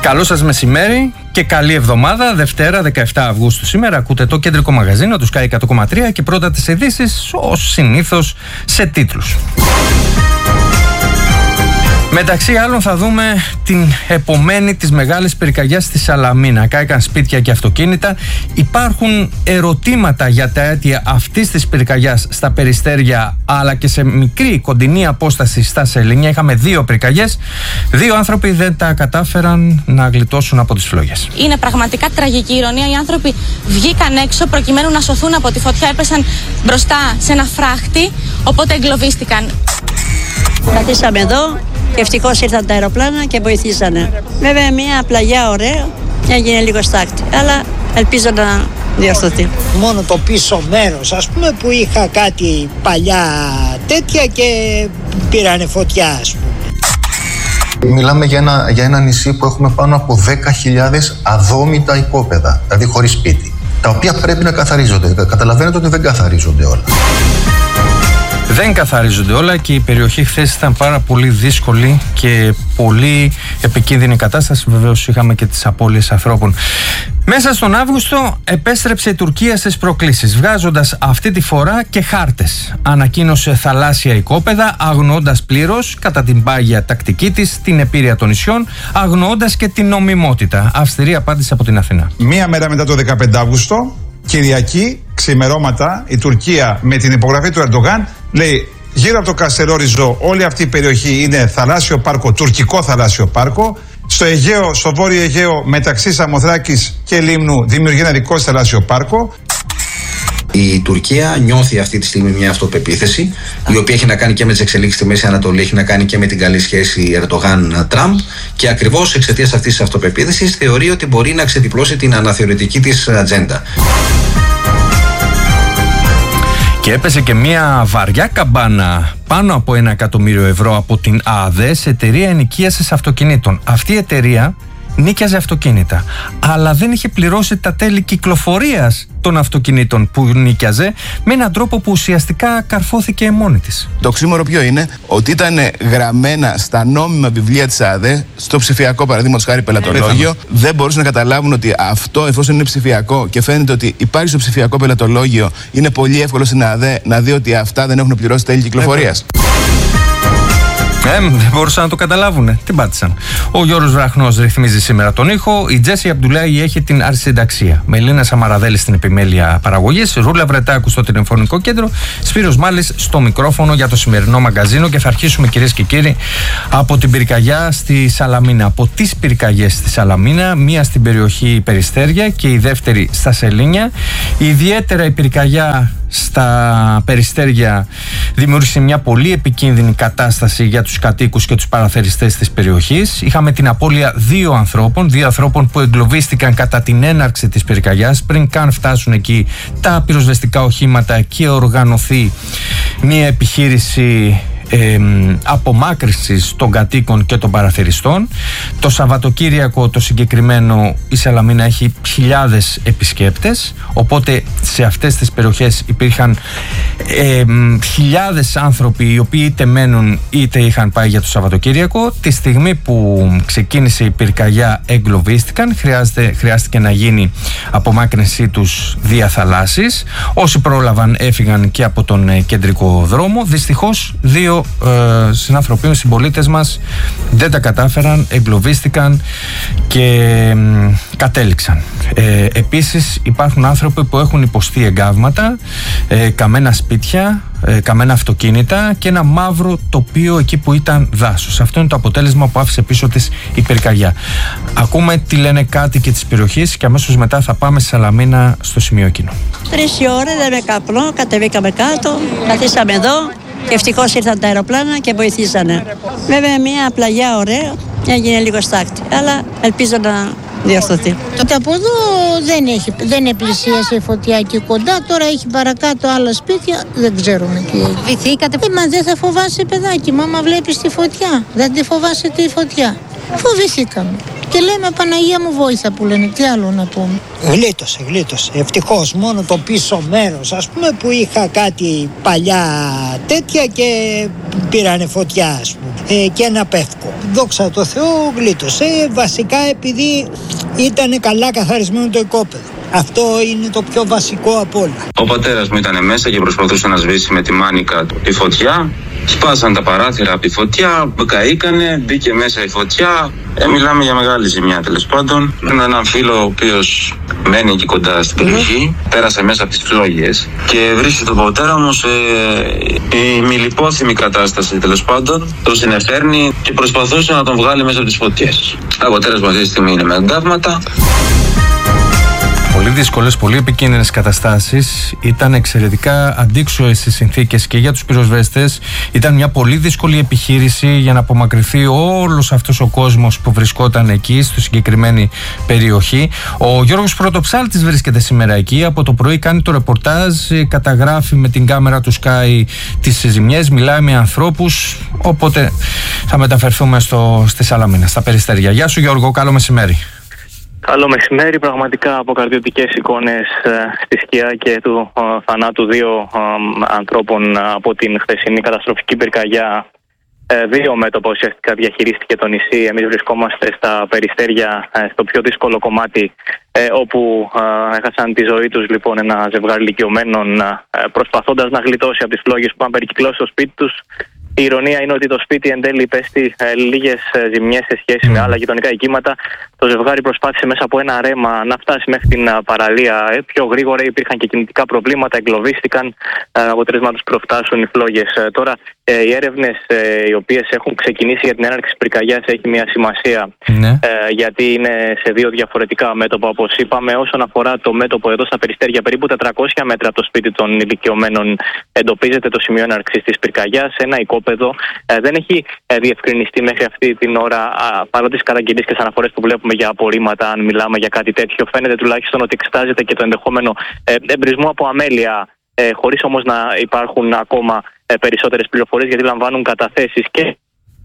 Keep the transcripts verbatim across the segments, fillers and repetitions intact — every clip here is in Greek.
Καλό σας μεσημέρι και καλή εβδομάδα. Δευτέρα δεκαεφτά Αυγούστου σήμερα ακούτε το κεντρικό μαγαζίνο του Sky εκατό κόμμα τρία και πρώτα τις ειδήσεις ως συνήθως σε τίτλους. Μεταξύ άλλων θα δούμε την επομένη της μεγάλης πυρκαγιάς στη Σαλαμίνα. Κάηκαν σπίτια και αυτοκίνητα. Υπάρχουν ερωτήματα για τα αίτια αυτής της πυρκαγιάς στα Περιστέρια, αλλά και σε μικρή κοντινή απόσταση στα Σελήνια. Είχαμε δύο πυρκαγιές. Δύο άνθρωποι δεν τα κατάφεραν να γλιτώσουν από τις φλόγες. Είναι πραγματικά τραγική ηρωνία. Οι άνθρωποι βγήκαν έξω προκειμένου να σωθούν από τη φωτιά. Έπεσαν μπροστά σε ένα φράχτη, οπότε εγκλωβίστηκαν. Καθίσαμε εδώ. Και ευτυχώς ήρθαν τα αεροπλάνα και βοηθήσανε. Βέβαια μια πλαγιά ωραία, έγινε λίγο στάκτη, αλλά ελπίζω να διορθωθεί. Μόνο το πίσω μέρος, ας πούμε, που είχα κάτι παλιά τέτοια και πήρανε φωτιά, ας πούμε. Μιλάμε για ένα, για ένα νησί που έχουμε πάνω από δέκα χιλιάδες αδόμητα οικόπεδα, δηλαδή χωρίς σπίτι, τα οποία πρέπει να καθαρίζονται. Καταλαβαίνετε ότι δεν καθαρίζονται όλα. Δεν καθαρίζονται όλα και η περιοχή χθες ήταν πάρα πολύ δύσκολη και πολύ επικίνδυνη κατάσταση. Βεβαίως είχαμε και τις απώλειες ανθρώπων. Μέσα στον Αύγουστο επέστρεψε η Τουρκία στις προκλήσεις, βγάζοντας αυτή τη φορά και χάρτες. Ανακοίνωσε θαλάσσια οικόπεδα, αγνοώντας πλήρως κατά την πάγια τακτική της την επίρρεια των νησιών, αγνοώντας και την νομιμότητα. Αυστηρή απάντηση από την Αθηνά. Μία μέρα μετά το δεκαπέντε Αυγούστου, Κυριακή, ξημερώματα, η Τουρκία με την υπογραφή του Ερντογάν λέει: γύρω από το Καστερόριζο όλη αυτή η περιοχή είναι θαλάσσιο πάρκο, τουρκικό θαλάσσιο πάρκο. Στο Αιγαίο, στο βόρειο Αιγαίο, μεταξύ Σαμοθράκης και Λίμνου, δημιουργεί ένα δικό θαλάσσιο πάρκο. Η Τουρκία νιώθει αυτή τη στιγμή μια αυτοπεποίθηση, η οποία έχει να κάνει και με τις εξελίξεις στη Μέση Ανατολή, έχει να κάνει και με την καλή σχέση Ερντογάν-Τραμπ, και ακριβώς εξαιτίας αυτής της αυτοπεποίθησης θεωρεί ότι μπορεί να ξεδιπλώσει την αναθεωρητική της ατζέντα. Και έπεσε και μια βαριά καμπάνα πάνω από ένα εκατομμύριο ευρώ από την ΑΔΕ σε εταιρεία ενοικίασης αυτοκινήτων. Αυτή η εταιρεία νίκιαζε αυτοκίνητα, αλλά δεν είχε πληρώσει τα τέλη κυκλοφορίας των αυτοκινήτων που νίκιαζε, με έναν τρόπο που ουσιαστικά καρφώθηκε μόνη της. Το ξύμορο ποιο είναι? Ότι ήταν γραμμένα στα νόμιμα βιβλία της ΑΔΕ, στο ψηφιακό παραδείγματος χάρη πελατολόγιο. Δεν μπορούσαν να καταλάβουν ότι αυτό, εφόσον είναι ψηφιακό και φαίνεται ότι υπάρχει στο ψηφιακό πελατολόγιο, είναι πολύ εύκολο στην ΑΔΕ να δει ότι αυτά δεν έχουν πληρώσει τέλη κυκλοφορίας. Ε, δεν μπορούσαν να το καταλάβουνε. Τι πάτησαν. Ο Γιώργος Βραχνός ρυθμίζει σήμερα τον ήχο. Η Τζέσι Αμπτουλάη έχει την αρχισυνταξία. Μελίνα Σαμαραδέλη στην επιμέλεια παραγωγής. Ρούλα Βρετάκου στο τηλεφωνικό κέντρο. Σπύρος Μάλης στο μικρόφωνο για το σημερινό μαγκαζίνο. Και θα αρχίσουμε, κυρίες και κύριοι, από την πυρκαγιά στη Σαλαμίνα. Από τις πυρκαγιές στη Σαλαμίνα. Μία στην περιοχή Περιστέρια και η δεύτερη στα Σελήνια. Ιδιαίτερα η πυρκαγιά στα Περιστέρια δημιούργησε μια πολύ επικίνδυνη κατάσταση για τους κατοίκους και τους παραθεριστές της περιοχής. Είχαμε την απώλεια δύο ανθρώπων, δύο ανθρώπων που εγκλωβίστηκαν κατά την έναρξη της πυρκαγιάς, πριν καν φτάσουν εκεί τα πυροσβεστικά οχήματα και οργανωθεί μια επιχείρηση Ε, απομάκρυσης των κατοίκων και των παραθεριστών. Το Σαββατοκύριακο το συγκεκριμένο η Σαλαμίνα έχει χιλιάδες επισκέπτες, οπότε σε αυτές τις περιοχές υπήρχαν ε, χιλιάδες άνθρωποι οι οποίοι είτε μένουν είτε είχαν πάει για το Σαββατοκύριακο. Τη στιγμή που ξεκίνησε η πυρκαγιά εγκλωβίστηκαν, Χρειάζεται, χρειάστηκε να γίνει απομάκρυνσή τους δια θαλάσσης. Όσοι πρόλαβαν έφυγαν και από τον ε, κεντρικό δρόμο. Δυστυχώς δύο Ε, συνανθρωποί, συμπολίτες μας δεν τα κατάφεραν, εγκλωβίστηκαν και ε, κατέληξαν. Ε, επίσης υπάρχουν άνθρωποι που έχουν υποστεί εγκάβματα, ε, καμένα σπίτια, ε, καμένα αυτοκίνητα και ένα μαύρο τοπίο εκεί που ήταν δάσος. Αυτό είναι το αποτέλεσμα που άφησε πίσω της η πυρκαγιά. Ακούμε τι λένε κάτοικοι της περιοχής και αμέσως μετά θα πάμε στη Σαλαμίνα στο σημείο εκείνο. Τρεις η ώρα, είδαμε καπνό, κατεβήκαμε κάτω, καθίσαμε εδώ. Και ευτυχώς ήρθαν τα αεροπλάνα και βοηθήσανε. Βέβαια μια πλαγιά ωραία, έγινε λίγο στάκτη, αλλά ελπίζω να διορθωθεί. Τότε από εδώ δεν, έχει, δεν επλησίασε η φωτιά εκεί κοντά, τώρα έχει παρακάτω άλλα σπίτια, δεν ξέρουμε τι έχει. Βυθήκατε? Ε, μα δεν θα φοβάσαι παιδάκι μου, άμα βλέπεις τη φωτιά, δεν τη φοβάσαι τη φωτιά. Φοβηθήκαμε. Και λέμε Παναγία μου βόηθα που λένε, τι άλλο να πούμε. Γλίτωσε, γλίτωσε. Ευτυχώς μόνο το πίσω μέρος, ας πούμε, που είχα κάτι παλιά τέτοια και πήρανε φωτιά, ας πούμε, ε, και ένα πεύκο. Δόξα τω Θεώ, γλίτωσε, βασικά επειδή ήταν καλά καθαρισμένο το οικόπεδο. Αυτό είναι το πιο βασικό από όλα. Ο πατέρας μου ήταν μέσα και προσπαθούσε να σβήσει με τη μάνικα τη φωτιά. Σπάσαν τα παράθυρα από τη φωτιά, καήκανε, μπήκε μέσα η φωτιά. Ε, μιλάμε για μεγάλη ζημιά, τέλος πάντων. Ένα έναν φίλο ο οποίος μένει εκεί κοντά στην περιοχή, mm-hmm. πέρασε μέσα από τις φλόγες και βρίσκει τον πατέρα μου σε ημιλιπόθυμη κατάσταση, τέλος πάντων. Το συνεφέρνει και προσπαθούσε να τον βγάλει μέσα από τις φωτιές. Ο πατέρας μου αυτή τη στιγμή είναι με εγκάβματα. Πολύ δύσκολες, πολύ επικίνδυνες καταστάσεις. Ήταν εξαιρετικά αντίξωες οι συνθήκες και για τους πυροσβέστες. Ήταν μια πολύ δύσκολη επιχείρηση για να απομακρυνθεί όλος αυτός ο κόσμος που βρισκόταν εκεί, στη συγκεκριμένη περιοχή. Ο Γιώργος Πρωτοψάλτης βρίσκεται σήμερα εκεί. Από το πρωί κάνει το ρεπορτάζ, καταγράφει με την κάμερα του Sky τις ζημιές, μιλάει με ανθρώπους. Οπότε θα μεταφερθούμε στο, στη Σαλαμίνα, στα Περιστέρια. Γεια σου Γιώργο, καλό μεσημέρι. Καλό μεσημέρι, πραγματικά αποκαρδιωτικές εικόνες ε, στη σκιά και του ε, θανάτου δύο ε, ανθρώπων από την χθεσινή καταστροφική πυρκαγιά. Ε, δύο μέτωπα ουσιαστικά διαχειρίστηκε το νησί. Εμείς βρισκόμαστε στα Περιστέρια, ε, στο πιο δύσκολο κομμάτι, ε, όπου ε, έχασαν τη ζωή τους λοιπόν ένα ζευγάρι ηλικιωμένων, ε, προσπαθώντας να γλιτώσει από τις φλόγες που είχαν περικυκλώσει το σπίτι τους. Η ηρωνία είναι ότι το σπίτι εν τέλει υπέστη ε, λίγες ε, ζημιές σε σχέση με άλλα γειτονικά οικήματα. Το ζευγάρι προσπάθησε μέσα από ένα ρέμα να φτάσει μέχρι την α, παραλία ε, πιο γρήγορα. Υπήρχαν και κινητικά προβλήματα, εγκλωβίστηκαν. Ε, αποτέλεσμα τους προφτάσουν οι φλόγες. Ε, τώρα ε, οι έρευνες ε, οι οποίες έχουν ξεκινήσει για την έναρξη της πυρκαγιάς έχει μια σημασία. Ναι. Ε, γιατί είναι σε δύο διαφορετικά μέτωπα, όπως είπαμε. Όσον αφορά το μέτωπο εδώ στα Περιστέρια, περίπου τετρακόσια μέτρα από το σπίτι των ηλικιωμένων, εντοπίζεται το σημείο έναρξης της πυρκαγιάς. Ένα οικόπεδο ε, δεν έχει ε, διευκρινιστεί μέχρι αυτή την ώρα, α, παρά τις καταγγελίες και τις αναφορές που βλέπουμε για απορρίμματα, αν μιλάμε για κάτι τέτοιο. Φαίνεται τουλάχιστον ότι εξετάζεται και το ενδεχόμενο ε, εμπρισμό από αμέλεια, ε, χωρίς όμως να υπάρχουν ακόμα ε, περισσότερες πληροφορίες, γιατί λαμβάνουν καταθέσεις και,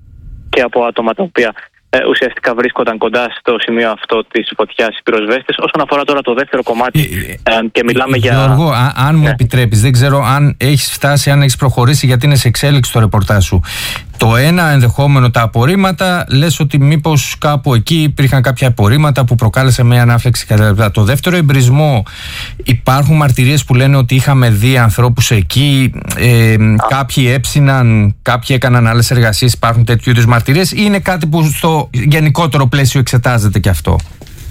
και από άτομα τα οποία ε, ουσιαστικά βρίσκονταν κοντά στο σημείο αυτό της φωτιάς οι πυροσβέστες. Όσον αφορά τώρα το δεύτερο κομμάτι ε, ε, και μιλάμε ε, για... Γιώργο, α, αν ναι. μου επιτρέπεις, δεν ξέρω αν έχεις φτάσει, αν έχεις προχωρήσει, γιατί είναι σε εξέλιξη το ρεπορτάζ σου. Το ένα ενδεχόμενο, τα απορρίμματα, λες ότι μήπως κάπου εκεί υπήρχαν κάποια απορρίμματα που προκάλεσε μια ανάφλεξη κατά. Το δεύτερο εμπρισμό, υπάρχουν μαρτυρίες που λένε ότι είχαμε δει ανθρώπους εκεί, ε, κάποιοι έψιναν, κάποιοι έκαναν άλλες εργασίες, υπάρχουν τέτοιου είδους μαρτυρίες, ή είναι κάτι που στο γενικότερο πλαίσιο εξετάζεται και αυτό?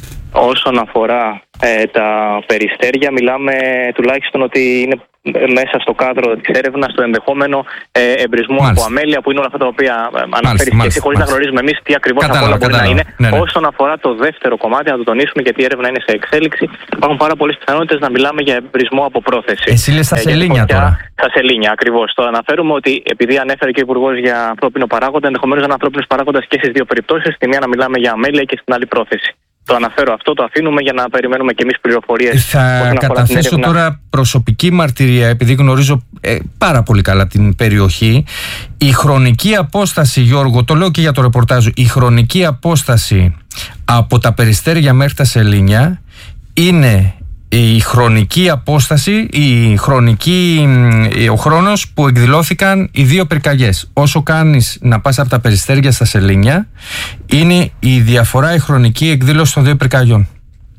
Όσον αφορά ε, τα Περιστέρια, μιλάμε τουλάχιστον ότι είναι μέσα στο κάδρο της έρευνας το ενδεχόμενο ε, εμπρισμού από αμέλεια, που είναι όλα αυτά τα οποία ε, αναφέρει σχέση, χωρίς να γνωρίζουμε εμείς τι ακριβώς από όλα μπορεί να είναι. Ναι, ναι. Όσον αφορά το δεύτερο κομμάτι, να το τονίσουμε, γιατί η έρευνα είναι σε εξέλιξη, υπάρχουν πάρα πολλές πιθανότητες να μιλάμε για εμπρισμό από πρόθεση. Εσύ λες στα ε, σελήνια τώρα. Στα σελήνια, ακριβώς. Το αναφέρουμε ότι επειδή ανέφερε και ο Υπουργός για ανθρώπινο παράγοντα, ενδεχομένως ένα ανθρώπινο παράγοντα και στις δύο περιπτώσεις, στη μία να μιλάμε για αμέλεια και στην άλλη πρόθεση. Το αναφέρω αυτό, το αφήνουμε για να περιμένουμε και εμείς πληροφορίες. Θα καταθέσω τώρα προσωπική μαρτυρία, επειδή γνωρίζω ε, πάρα πολύ καλά την περιοχή. Η χρονική απόσταση, Γιώργο, το λέω και για το ρεπορτάζ, η χρονική απόσταση από τα Περιστέρια μέχρι τα Σελήνια είναι η χρονική απόσταση, η χρονική, ο χρόνος που εκδηλώθηκαν οι δύο πυρκαγιές. Όσο κάνεις να πας από τα Περιστέρια στα Σελήνια, είναι η διαφορά, η χρονική εκδήλωση των δύο πυρκαγιών.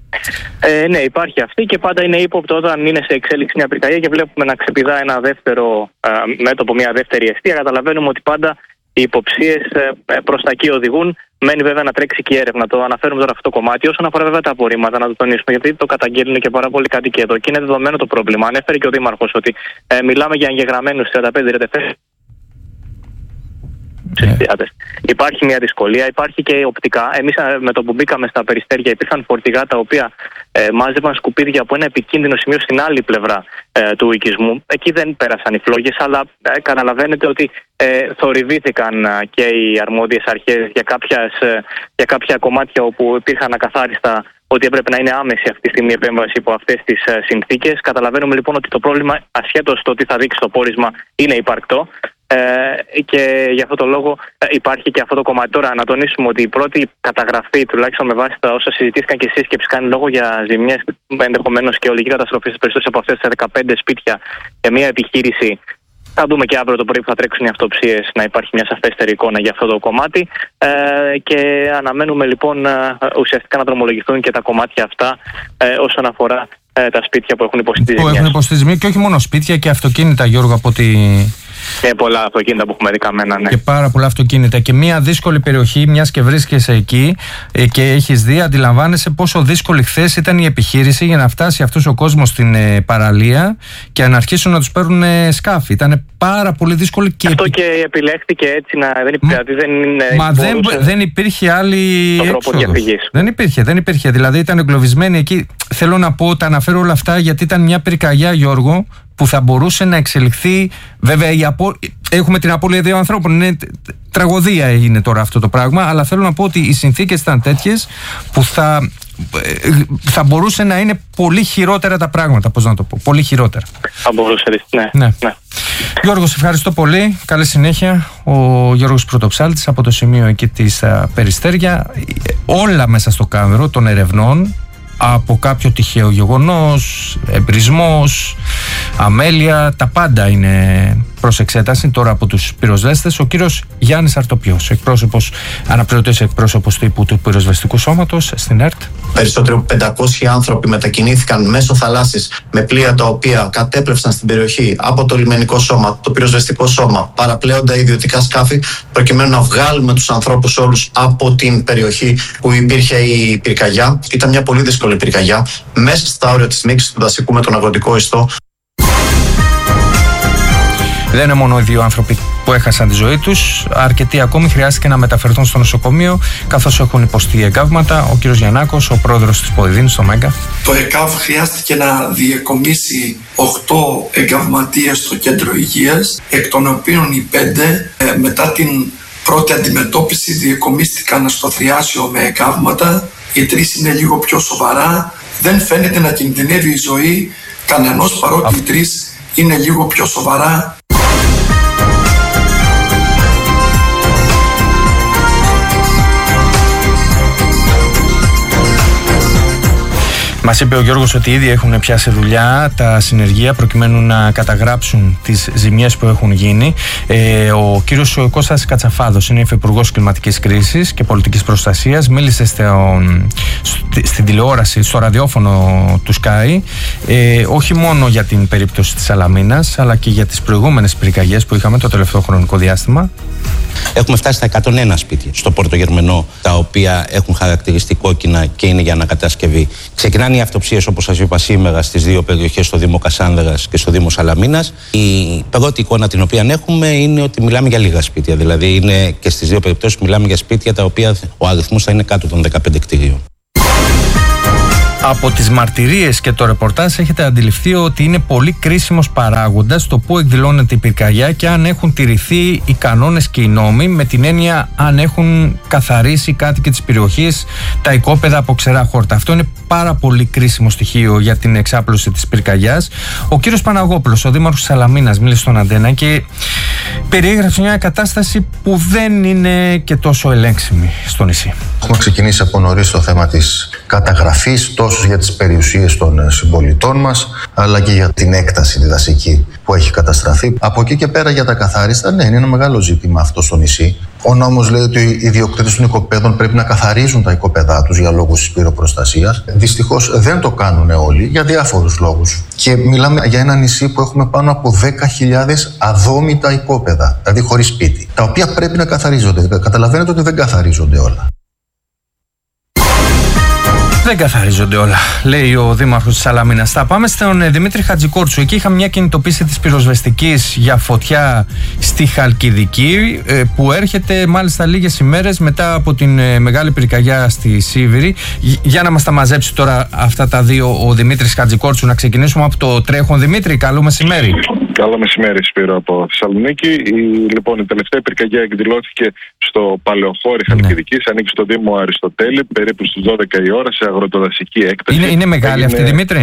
Ε, ναι, υπάρχει αυτή και πάντα είναι ύποπτο όταν είναι σε εξέλιξη μια πυρκαγιά και βλέπουμε να ξεπηδά ένα δεύτερο ε, μέτωπο, μια δεύτερη αιστεία. Καταλαβαίνουμε ότι πάντα οι υποψίες ε, προς τα εκεί οδηγούν. Μένει βέβαια να τρέξει και η έρευνα. Το αναφέρουμε τώρα αυτό το κομμάτι. Όσον αφορά βέβαια τα απορρίμματα, να το τονίσουμε, γιατί το καταγγέλνουν και πάρα πολύ κάτοικοι εδώ και είναι δεδομένο το πρόβλημα. Ανέφερε και ο Δήμαρχος ότι ε, μιλάμε για εγγεγραμμένους τριάντα πέντε ρετεφές. Yeah. Υπάρχει μια δυσκολία, υπάρχει και οπτικά. Εμείς με το που μπήκαμε στα Περιστέρια υπήρχαν φορτηγά τα οποία ε, μάζευαν σκουπίδια από ένα επικίνδυνο σημείο στην άλλη πλευρά ε, του οικισμού. Εκεί δεν πέρασαν οι φλόγες, αλλά ε, καταλαβαίνετε ότι ε, θορυβήθηκαν ε, και οι αρμόδιες αρχές για, κάποιας, ε, για κάποια κομμάτια όπου υπήρχαν ακαθάριστα ότι έπρεπε να είναι άμεση αυτή τη στιγμή η επέμβαση υπό αυτές τις ε, συνθήκες. Καταλαβαίνουμε λοιπόν ότι το πρόβλημα, ασχέτως το τι θα δείξει το πόρισμα, είναι υπαρκτό. Ε, και γι' αυτό το λόγο ε, υπάρχει και αυτό το κομμάτι. Τώρα, να τονίσουμε ότι η πρώτη καταγραφή, τουλάχιστον με βάση τα όσα συζητήθηκαν και σύσκεψη, κάνει λόγο για ζημιές, ενδεχομένως και ολική καταστροφή στις περισσότερες από αυτές τις δεκαπέντε σπίτια και μια επιχείρηση. Θα δούμε και αύριο το πρωί που θα τρέξουν οι αυτοψίες να υπάρχει μια σαφέστερη εικόνα για αυτό το κομμάτι. Ε, και αναμένουμε λοιπόν ε, ουσιαστικά να δρομολογηθούν και τα κομμάτια αυτά ε, όσον αφορά ε, τα σπίτια που έχουν υποστεί ζημιές. Που έχουν υποστεί ζημιές και όχι μόνο σπίτια και αυτοκίνητα, Γιώργο, από τη... Και πολλά αυτοκίνητα που έχουμε δει καμένα, ναι. Και πάρα πολλά αυτοκίνητα. Και μια δύσκολη περιοχή, μιας και βρίσκεσαι εκεί ε, και έχεις δει, αντιλαμβάνεσαι πόσο δύσκολη χθες ήταν η επιχείρηση για να φτάσει αυτός ο κόσμος στην ε, παραλία και να αρχίσουν να τους παίρνουν ε, σκάφη. Ήταν πάρα πολύ δύσκολη. Και αυτό και επιλέχθηκε έτσι να. Δεν υπήρχε. Μα, δεν, είναι, μα δεν, δεν υπήρχε άλλη έξοδος. Δεν υπήρχε, δεν υπήρχε. Δηλαδή ήταν εγκλωβισμένοι εκεί. Θέλω να πω, τα αναφέρω όλα αυτά γιατί ήταν μια πυρκαγιά, Γιώργο, που θα μπορούσε να εξελιχθεί. Βέβαια, η απο... έχουμε την απώλεια δύο ανθρώπων. Είναι τραγωδία είναι τώρα αυτό το πράγμα. Αλλά θέλω να πω ότι οι συνθήκες ήταν τέτοιες που θα, θα μπορούσε να είναι πολύ χειρότερα τα πράγματα. Πώς να το πω. Πολύ χειρότερα. Θα μπορούσε, ναι. ναι. ναι. Γιώργο, σε ευχαριστώ πολύ. Καλή συνέχεια. Ο Γιώργος Πρωτοψάλτης από το σημείο εκεί της Περιστέρια. Όλα μέσα στο κάμερο των ερευνών. Από κάποιο τυχαίο γεγονός, εμπρισμός, αμέλεια, τα πάντα είναι προς εξέταση τώρα από τους πυροσβέστες. Ο κύριος Γιάννης Αρτοπιός, εκπρόσωπος, αναπληρωτής εκπρόσωπος τύπου του πυροσβεστικού σώματος στην ΕΡΤ. Περισσότεροι από πεντακόσιοι άνθρωποι μετακινήθηκαν μέσω θαλάσσης με πλοία τα οποία κατέπλευσαν στην περιοχή από το λιμενικό σώμα, το πυροσβεστικό σώμα, παραπλέοντα ιδιωτικά σκάφη, προκειμένου να βγάλουμε τους ανθρώπους όλους από την περιοχή που υπήρχε η πυρκαγιά. Ήταν μια πολύ δύσκολη πυρκαγιά μέσα στα όρια της μίξης του δασικού με τον αγροτικό ιστό. Δεν είναι μόνο οι δύο άνθρωποι που έχασαν τη ζωή τους. Αρκετοί ακόμη χρειάστηκε να μεταφερθούν στο νοσοκομείο καθώς έχουν υποστεί εγκάβματα. Ο κύριος Γιαννάκος, ο πρόεδρος της Ποηδίνης στο Μέγκα. Το ΕΚΑΒ χρειάστηκε να διεκομίσει οκτώ εγκαυματίες στο κέντρο υγείας, εκ των οποίων οι πέντε ε, μετά την πρώτη αντιμετώπιση διεκομίστηκαν στο Θριάσιο με εγκάβματα. Οι τρεις είναι λίγο πιο σοβαρά. Δεν φαίνεται να κινδυνεύει η ζωή κανενός, παρότι οι τρεις είναι λίγο πιο σοβαρά. Μας είπε ο Γιώργος ότι ήδη έχουν πιάσει δουλειά τα συνεργεία προκειμένου να καταγράψουν τις ζημιές που έχουν γίνει. Ε, ο κύριος Κώστας Κατσαφάδος είναι υφυπουργός κλιματικής κρίσης και πολιτικής προστασίας. Μίλησε στο, στην τηλεόραση, στο ραδιόφωνο του Sky, ε, όχι μόνο για την περίπτωση της Σαλαμίνας, αλλά και για τις προηγούμενες πυρκαγιές που είχαμε το τελευταίο χρονικό διάστημα. Έχουμε φτάσει στα εκατόν ένα σπίτια στο Πορτογερμενό, τα οποία έχουν χαρακτηριστεί κόκκινα και είναι για ανακατασκευή. Ξεκινάνε οι αυτοψίες, όπως σας είπα σήμερα, στις δύο περιοχές, στο Δήμο Κασάνδρας και στο Δήμο Σαλαμίνας. Η πρώτη εικόνα την οποία έχουμε είναι ότι μιλάμε για λίγα σπίτια. Δηλαδή, είναι και στις δύο περιπτώσεις μιλάμε για σπίτια τα οποία ο αριθμός θα είναι κάτω των δεκαπέντε κτηρίων. Από τις μαρτυρίες και το ρεπορτάζ έχετε αντιληφθεί ότι είναι πολύ κρίσιμος παράγοντας το πού εκδηλώνεται η πυρκαγιά και αν έχουν τηρηθεί οι κανόνες και οι νόμοι, με την έννοια αν έχουν καθαρίσει κάτοικοι της περιοχής τα οικόπεδα από ξερά χόρτα. Αυτό είναι πάρα πολύ κρίσιμο στοιχείο για την εξάπλωση της πυρκαγιάς. Ο κύριος Παναγόπουλος, ο δήμαρχος της Σαλαμίνας, μίλησε στον Αντένα και περιέγραψε μια κατάσταση που δεν είναι και τόσο ελέγξιμη στο νησί. Έχουμε ξεκινήσει από νωρίς το θέμα της καταγραφής, τόσο για τις περιουσίες των συμπολιτών μας, αλλά και για την έκταση τη δασική που έχει καταστραφεί. Από εκεί και πέρα για τα καθάριστα, ναι, είναι ένα μεγάλο ζήτημα αυτό στο νησί. Ο νόμος λέει ότι οι ιδιοκτήτες των οικοπαίδων πρέπει να καθαρίζουν τα οικοπαίδά τους για λόγους της πυροπροστασίας. Δυστυχώς δεν το κάνουν όλοι για διάφορους λόγους. Και μιλάμε για ένα νησί που έχουμε πάνω από δέκα χιλιάδες αδόμητα οικόπεδα, δηλαδή χωρίς σπίτι, τα οποία πρέπει να καθαρίζονται. Καταλαβαίνετε ότι δεν καθαρίζονται όλα. Δεν καθαρίζονται όλα, λέει ο δήμαρχος της Σαλαμίνας. Θα πάμε στον Δημήτρη Χατζικόρτσου. Εκεί είχαμε μια κινητοποίηση της πυροσβεστικής για φωτιά στη Χαλκιδική, που έρχεται μάλιστα λίγες ημέρες μετά από την μεγάλη πυρκαγιά στη Σίβηρη. Για να μας τα μαζέψει τώρα αυτά τα δύο ο Δημήτρης Χατζικόρτσου. Να ξεκινήσουμε από το τρέχον. Δημήτρη, καλό μεσημέρι. Καλό μεσημέρι, Σπύρο, από Θεσσαλονίκη. Η, λοιπόν, η τελευταία πυρκαγιά εκδηλώθηκε στο Παλαιοχώρι Χαλκιδικής, ναι. Ανήκει στο Δήμο Αριστοτέλη, περίπου στις δώδεκα η ώρα, σε αγροτοδασική έκταση. Είναι, είναι μεγάλη Έγινε... αυτή, Δημήτρη?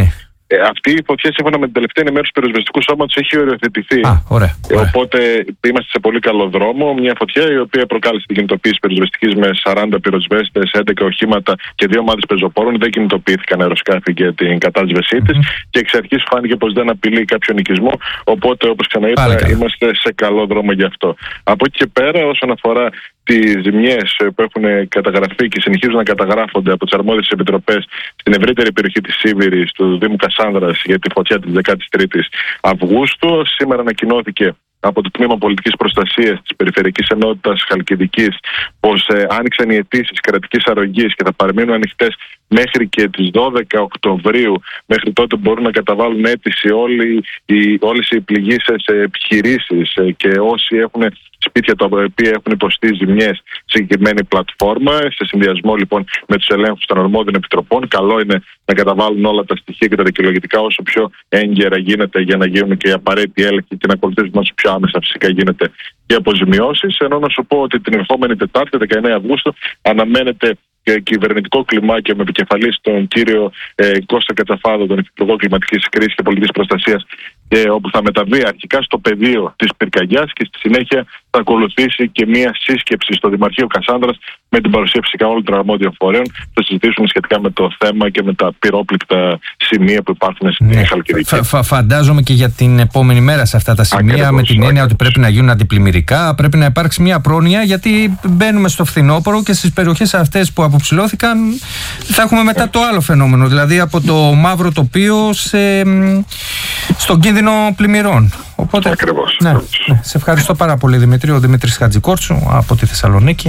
Ε, αυτή η φωτιά, σύμφωνα με την τελευταία ενημέρωση του πυροσβεστικού σώματος, έχει οριοθετηθεί. Α, ωραία, ωραία. Ε, οπότε είμαστε σε πολύ καλό δρόμο. Μια φωτιά η οποία προκάλεσε την κινητοποίηση πυροσβεστικής με σαράντα πυροσβέστες, έντεκα οχήματα και δύο ομάδες πεζοπόρων. Δεν κινητοποιήθηκαν αεροσκάφη για την κατάσβεσή της mm-hmm. και εξ αρχής φάνηκε πως δεν απειλεί κάποιον οικισμό. Οπότε, όπως ξαναείπα, είμαστε σε καλό δρόμο γι' αυτό. Από εκεί και πέρα, όσον αφορά τις ζημιές που έχουν καταγραφεί και συνεχίζουν να καταγράφονται από τις αρμόδιες επιτροπές στην ευρύτερη περιοχή της Σίβηρης, του Δήμου Κασάνδρας, για τη φωτιά της δεκάτης τρίτης Αυγούστου. Σήμερα ανακοινώθηκε από το Τμήμα Πολιτικής Προστασίας της Περιφερειακής Ενότητας Χαλκιδικής πως ε, άνοιξαν οι αιτήσεις κρατικής αρρωγής και θα παραμείνουν ανοιχτές μέχρι και τις δώδεκα Οκτωβρίου. Μέχρι τότε μπορούν να καταβάλουν αίτηση όλοι οι, όλες οι πληγήσεις επιχειρήσεις ε, και όσοι έχουν σπίτια τα οποία έχουν υποστεί ζημιές σε συγκεκριμένη πλατφόρμα. Σε συνδυασμό λοιπόν με τους ελέγχους των αρμόδιων επιτροπών, καλό είναι να καταβάλουν όλα τα στοιχεία και τα δικαιολογητικά όσο πιο έγκαιρα γίνεται για να γίνουν και οι απαραίτητοι έλεγχοι και να ακολουθήσουν όσο πιο άμεσα φυσικά γίνεται και αποζημιώσεις. Ενώ να σου πω ότι την ερχόμενη Τετάρτη, δεκαεννέα Αυγούστου, αναμένεται και κυβερνητικό κλιμάκιο με επικεφαλής τον κύριο ε, Κώστα Κατσαφάδο, τον Υπουργό Κλιματικής Κρίσης και Πολιτικής Προστασίας, ε, όπου θα μεταβεί αρχικά στο πεδίο της πυρκαγιάς και στη συνέχεια θα ακολουθήσει και μία σύσκεψη στο Δημαρχείο Κασάνδρας με την παρουσία φυσικά όλων των αρμόδιων φορέων. Θα συζητήσουμε σχετικά με το θέμα και με τα πυρόπληκτα σημεία που υπάρχουν στην ναι. Χαλκιδική. Φα, φα, φαντάζομαι και για την επόμενη μέρα σε αυτά τα σημεία, ακριβώς, με την έννοια ακριβώς. ότι πρέπει να γίνουν αντιπλημμυρικά, πρέπει να υπάρξει μια πρόνοια, γιατί μπαίνουμε στο φθινόπωρο και στις περιοχές αυτές που αποψηλώθηκαν θα έχουμε μετά το άλλο φαινόμενο, δηλαδή από το μαύρο τοπίο σε, στον κίνδυνο πλημμυρών. Οπότε, ακριβώς. Ναι, ναι. Σε ευχαριστώ πάρα πολύ, Δημήτρη. Ο Δημήτρης Χατζικόρτσου από τη Θεσσαλονίκη.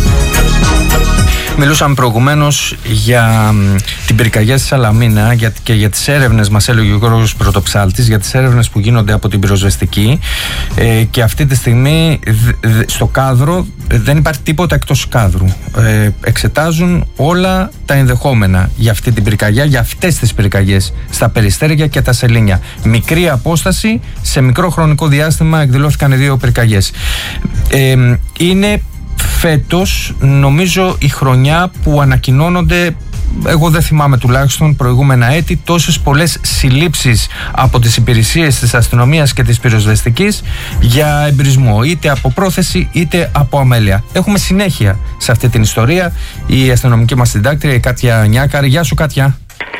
Μιλούσαμε προηγουμένως για την πυρκαγιά στη Σαλαμίνα και για τις έρευνες, μας έλεγε ο Γιώργος Πρωτοψάλτης, για τις έρευνες που γίνονται από την πυροσβεστική ε, και αυτή τη στιγμή στο κάδρο δεν υπάρχει τίποτα εκτός κάδρου. Ε, εξετάζουν όλα τα ενδεχόμενα για αυτή την πυρκαγιά, για αυτές τις πυρκαγιές στα Περιστέρια και τα Σελήνια. Μικρή απόσταση, σε μικρό χρονικό διάστημα εκδηλώθηκαν οι δύο πυρκαγιές. Ε, είναι φέτος νομίζω η χρονιά που ανακοινώνονται, εγώ δεν θυμάμαι τουλάχιστον προηγούμενα έτη, τόσες πολλές συλλήψεις από τις υπηρεσίες της αστυνομίας και της πυροσβεστικής για εμπρισμό, είτε από πρόθεση είτε από αμέλεια. Έχουμε συνέχεια σε αυτή την ιστορία. Η αστυνομική μας συντάκτρια, η Κάτια Νιάκαρη. Γεια σου, Κάτια.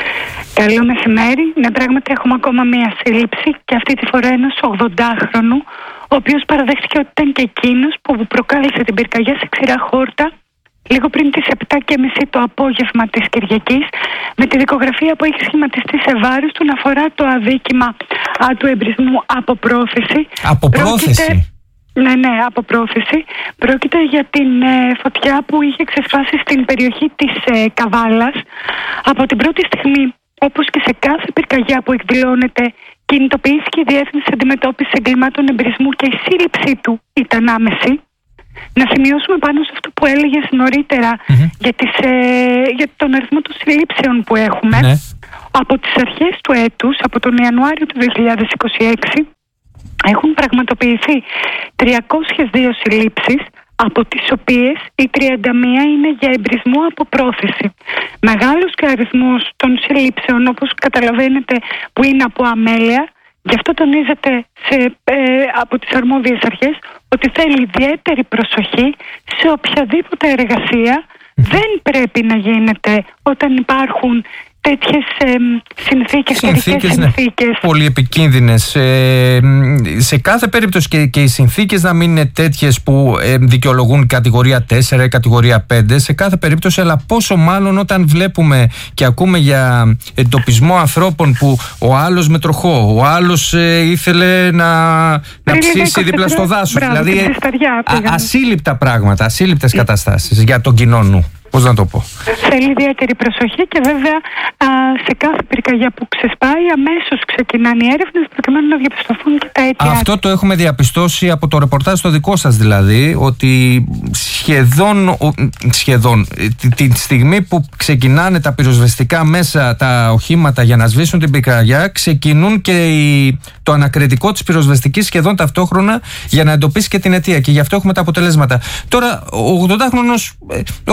Καλό μεσημέρι. Ναι, πράγματι έχουμε ακόμα μία σύλληψη και αυτή τη φορά ενός ογδοντάχρονου, ο οποίος παραδέχτηκε ότι ήταν και εκείνος που προκάλεσε την πυρκαγιά σε Ξηρά Χόρτα λίγο πριν τις επτά και μισή το απόγευμα της Κυριακής, με τη δικογραφία που έχει σχηματιστεί σε βάρος του να αφορά το αδίκημα α, του εμπρισμού από πρόθεση. Από πρόθεση? Πρόκειται... Ναι, ναι, από πρόθεση. Πρόκειται για την ε, φωτιά που είχε ξεσπάσει στην περιοχή της ε, Καβάλας. Από την πρώτη στιγμή, όπως και σε κάθε πυρκαγιά που εκδηλώνεται, κινητοποιήθηκε η Διεύθυνση Αντιμετώπισης Εγκλημάτων Εμπρισμού και η σύλληψή του ήταν άμεση. Να σημειώσουμε πάνω σε αυτό που έλεγες νωρίτερα mm-hmm. για, τις, ε, για τον αριθμό των συλλήψεων που έχουμε. Ναι. Από τις αρχές του έτους, από τον Ιανουάριο του δύο χιλιάδες είκοσι έξι, έχουν πραγματοποιηθεί τριακόσιες δύο συλλήψεις, από τις οποίες οι τριάντα μία είναι για εμπρισμό από πρόθεση. Μεγάλος και αριθμός των συλλήψεων, όπως καταλαβαίνετε, που είναι από αμέλεια. Γι' αυτό τονίζεται σε, ε, από τις αρμόδιες αρχές ότι θέλει ιδιαίτερη προσοχή σε οποιαδήποτε εργασία δεν πρέπει να γίνεται όταν υπάρχουν τέτοιες ε, συνθήκες, συνθήκες, ναι, συνθήκες. Πολύ επικίνδυνες. Ε, σε κάθε περίπτωση και, και οι συνθήκες να μην είναι τέτοιες που ε, δικαιολογούν κατηγορία τέσσερα ή κατηγορία πέντε. Σε κάθε περίπτωση, αλλά πόσο μάλλον όταν βλέπουμε και ακούμε για εντοπισμό ανθρώπων που ο άλλος με τροχό, ο άλλος ε, ήθελε να, να ψήσει δίπλα στο δάσος. Μπράβο, δηλαδή α, ασύλληπτα πράγματα, ασύλληπτες καταστάσεις για τον κοινό νου. Πώς να το πω. Θέλει ιδιαίτερη προσοχή και βέβαια α, σε κάθε πυρκαγιά που ξεσπάει αμέσως ξεκινάνε οι έρευνες προκειμένου να διαπιστωθούν και τα αίτια. Αυτό το έχουμε διαπιστώσει από το ρεπορτάζ το δικό σας δηλαδή, ότι σχεδόν, σχεδόν τη στιγμή που ξεκινάνε τα πυροσβεστικά μέσα, τα οχήματα για να σβήσουν την πυρκαγιά, ξεκινούν και η, το ανακριτικό της πυροσβεστικής σχεδόν ταυτόχρονα για να εντοπίσει και την αιτία, και γι' αυτό έχουμε τα αποτελέσματα. Τώρα ο ογδοντάχρονος, όταν λέμε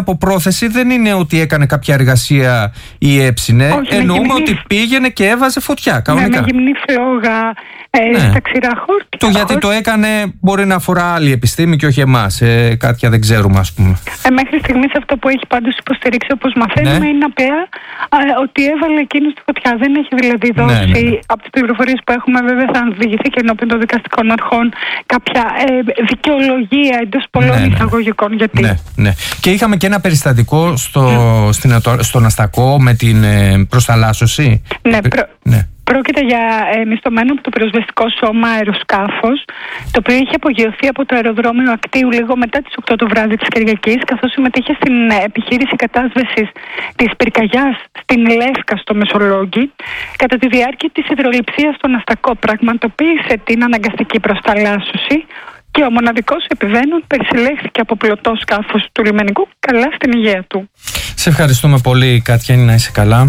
από πρόθεση, δεν είναι ότι έκανε κάποια εργασία ή έψινε. Όχι, εννοούμε γυμνή... ότι πήγαινε και έβαζε φωτιά κανονικά. Ναι, με γυμνή φλόγα ε, ναι. στα ξηρά χόρτια. Το γιατί το έκανε μπορεί να αφορά άλλη επιστήμη και όχι εμάς. Ε, κάποια δεν ξέρουμε, ας πούμε. Ε, μέχρι στιγμής αυτό που έχει πάντως υποστηρίξει, όπως μαθαίνουμε, ναι. είναι απλά ότι έβαλε εκείνο στη φωτιά. Δεν έχει δηλαδή δώσει, ναι, ναι. από τις πληροφορίες που έχουμε, βέβαια θα διηγηθεί και ενώπιον των δικαστικών αρχών, κάποια ε, δικαιολογία εντός πολλών ναι, ναι. εισαγωγικών. Γιατί. Ναι, ναι. Και είχαμε και ένα περιστατικό στο, mm. στην, στον Αστακό με την ε, προσταλάσσωση. Ναι, προ... ναι. Πρόκειται για ε, μισθωμένο από το πυροσβεστικό σώμα αεροσκάφος, το οποίο είχε απογειωθεί από το αεροδρόμιο Ακτίου λίγο μετά τις οκτώ το βράδυ της Κυριακής, καθώς συμμετείχε στην ε, επιχείρηση κατάσβεσης της πυρκαγιάς στην Λεύκα στο Μεσολόγγι. Κατά τη διάρκεια της υδρολειψίας στον Αστακό πραγματοποίησε την αναγκαστική προσταλάσσωση και ο μοναδικός επιβαίνων περισυλλέχθηκε από πλωτό σκάφος του λιμενικού καλά στην υγεία του. Σε ευχαριστούμε πολύ, Κάτια, να είσαι καλά.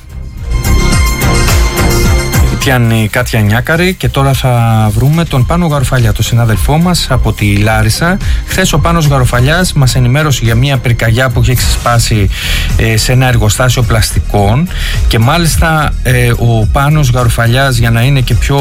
Η Κάτια Νιάκαρη. Και τώρα θα βρούμε τον Πάνο Γαροφαλιά, τον συνάδελφό μας από τη Λάρισα. Χθες ο Πάνος Γαροφαλιάς μας ενημέρωσε για μια πυρκαγιά που έχει ξεσπάσει ε, σε ένα εργοστάσιο πλαστικών, και μάλιστα ε, ο Πάνος Γαροφαλιάς, για να είναι και πιο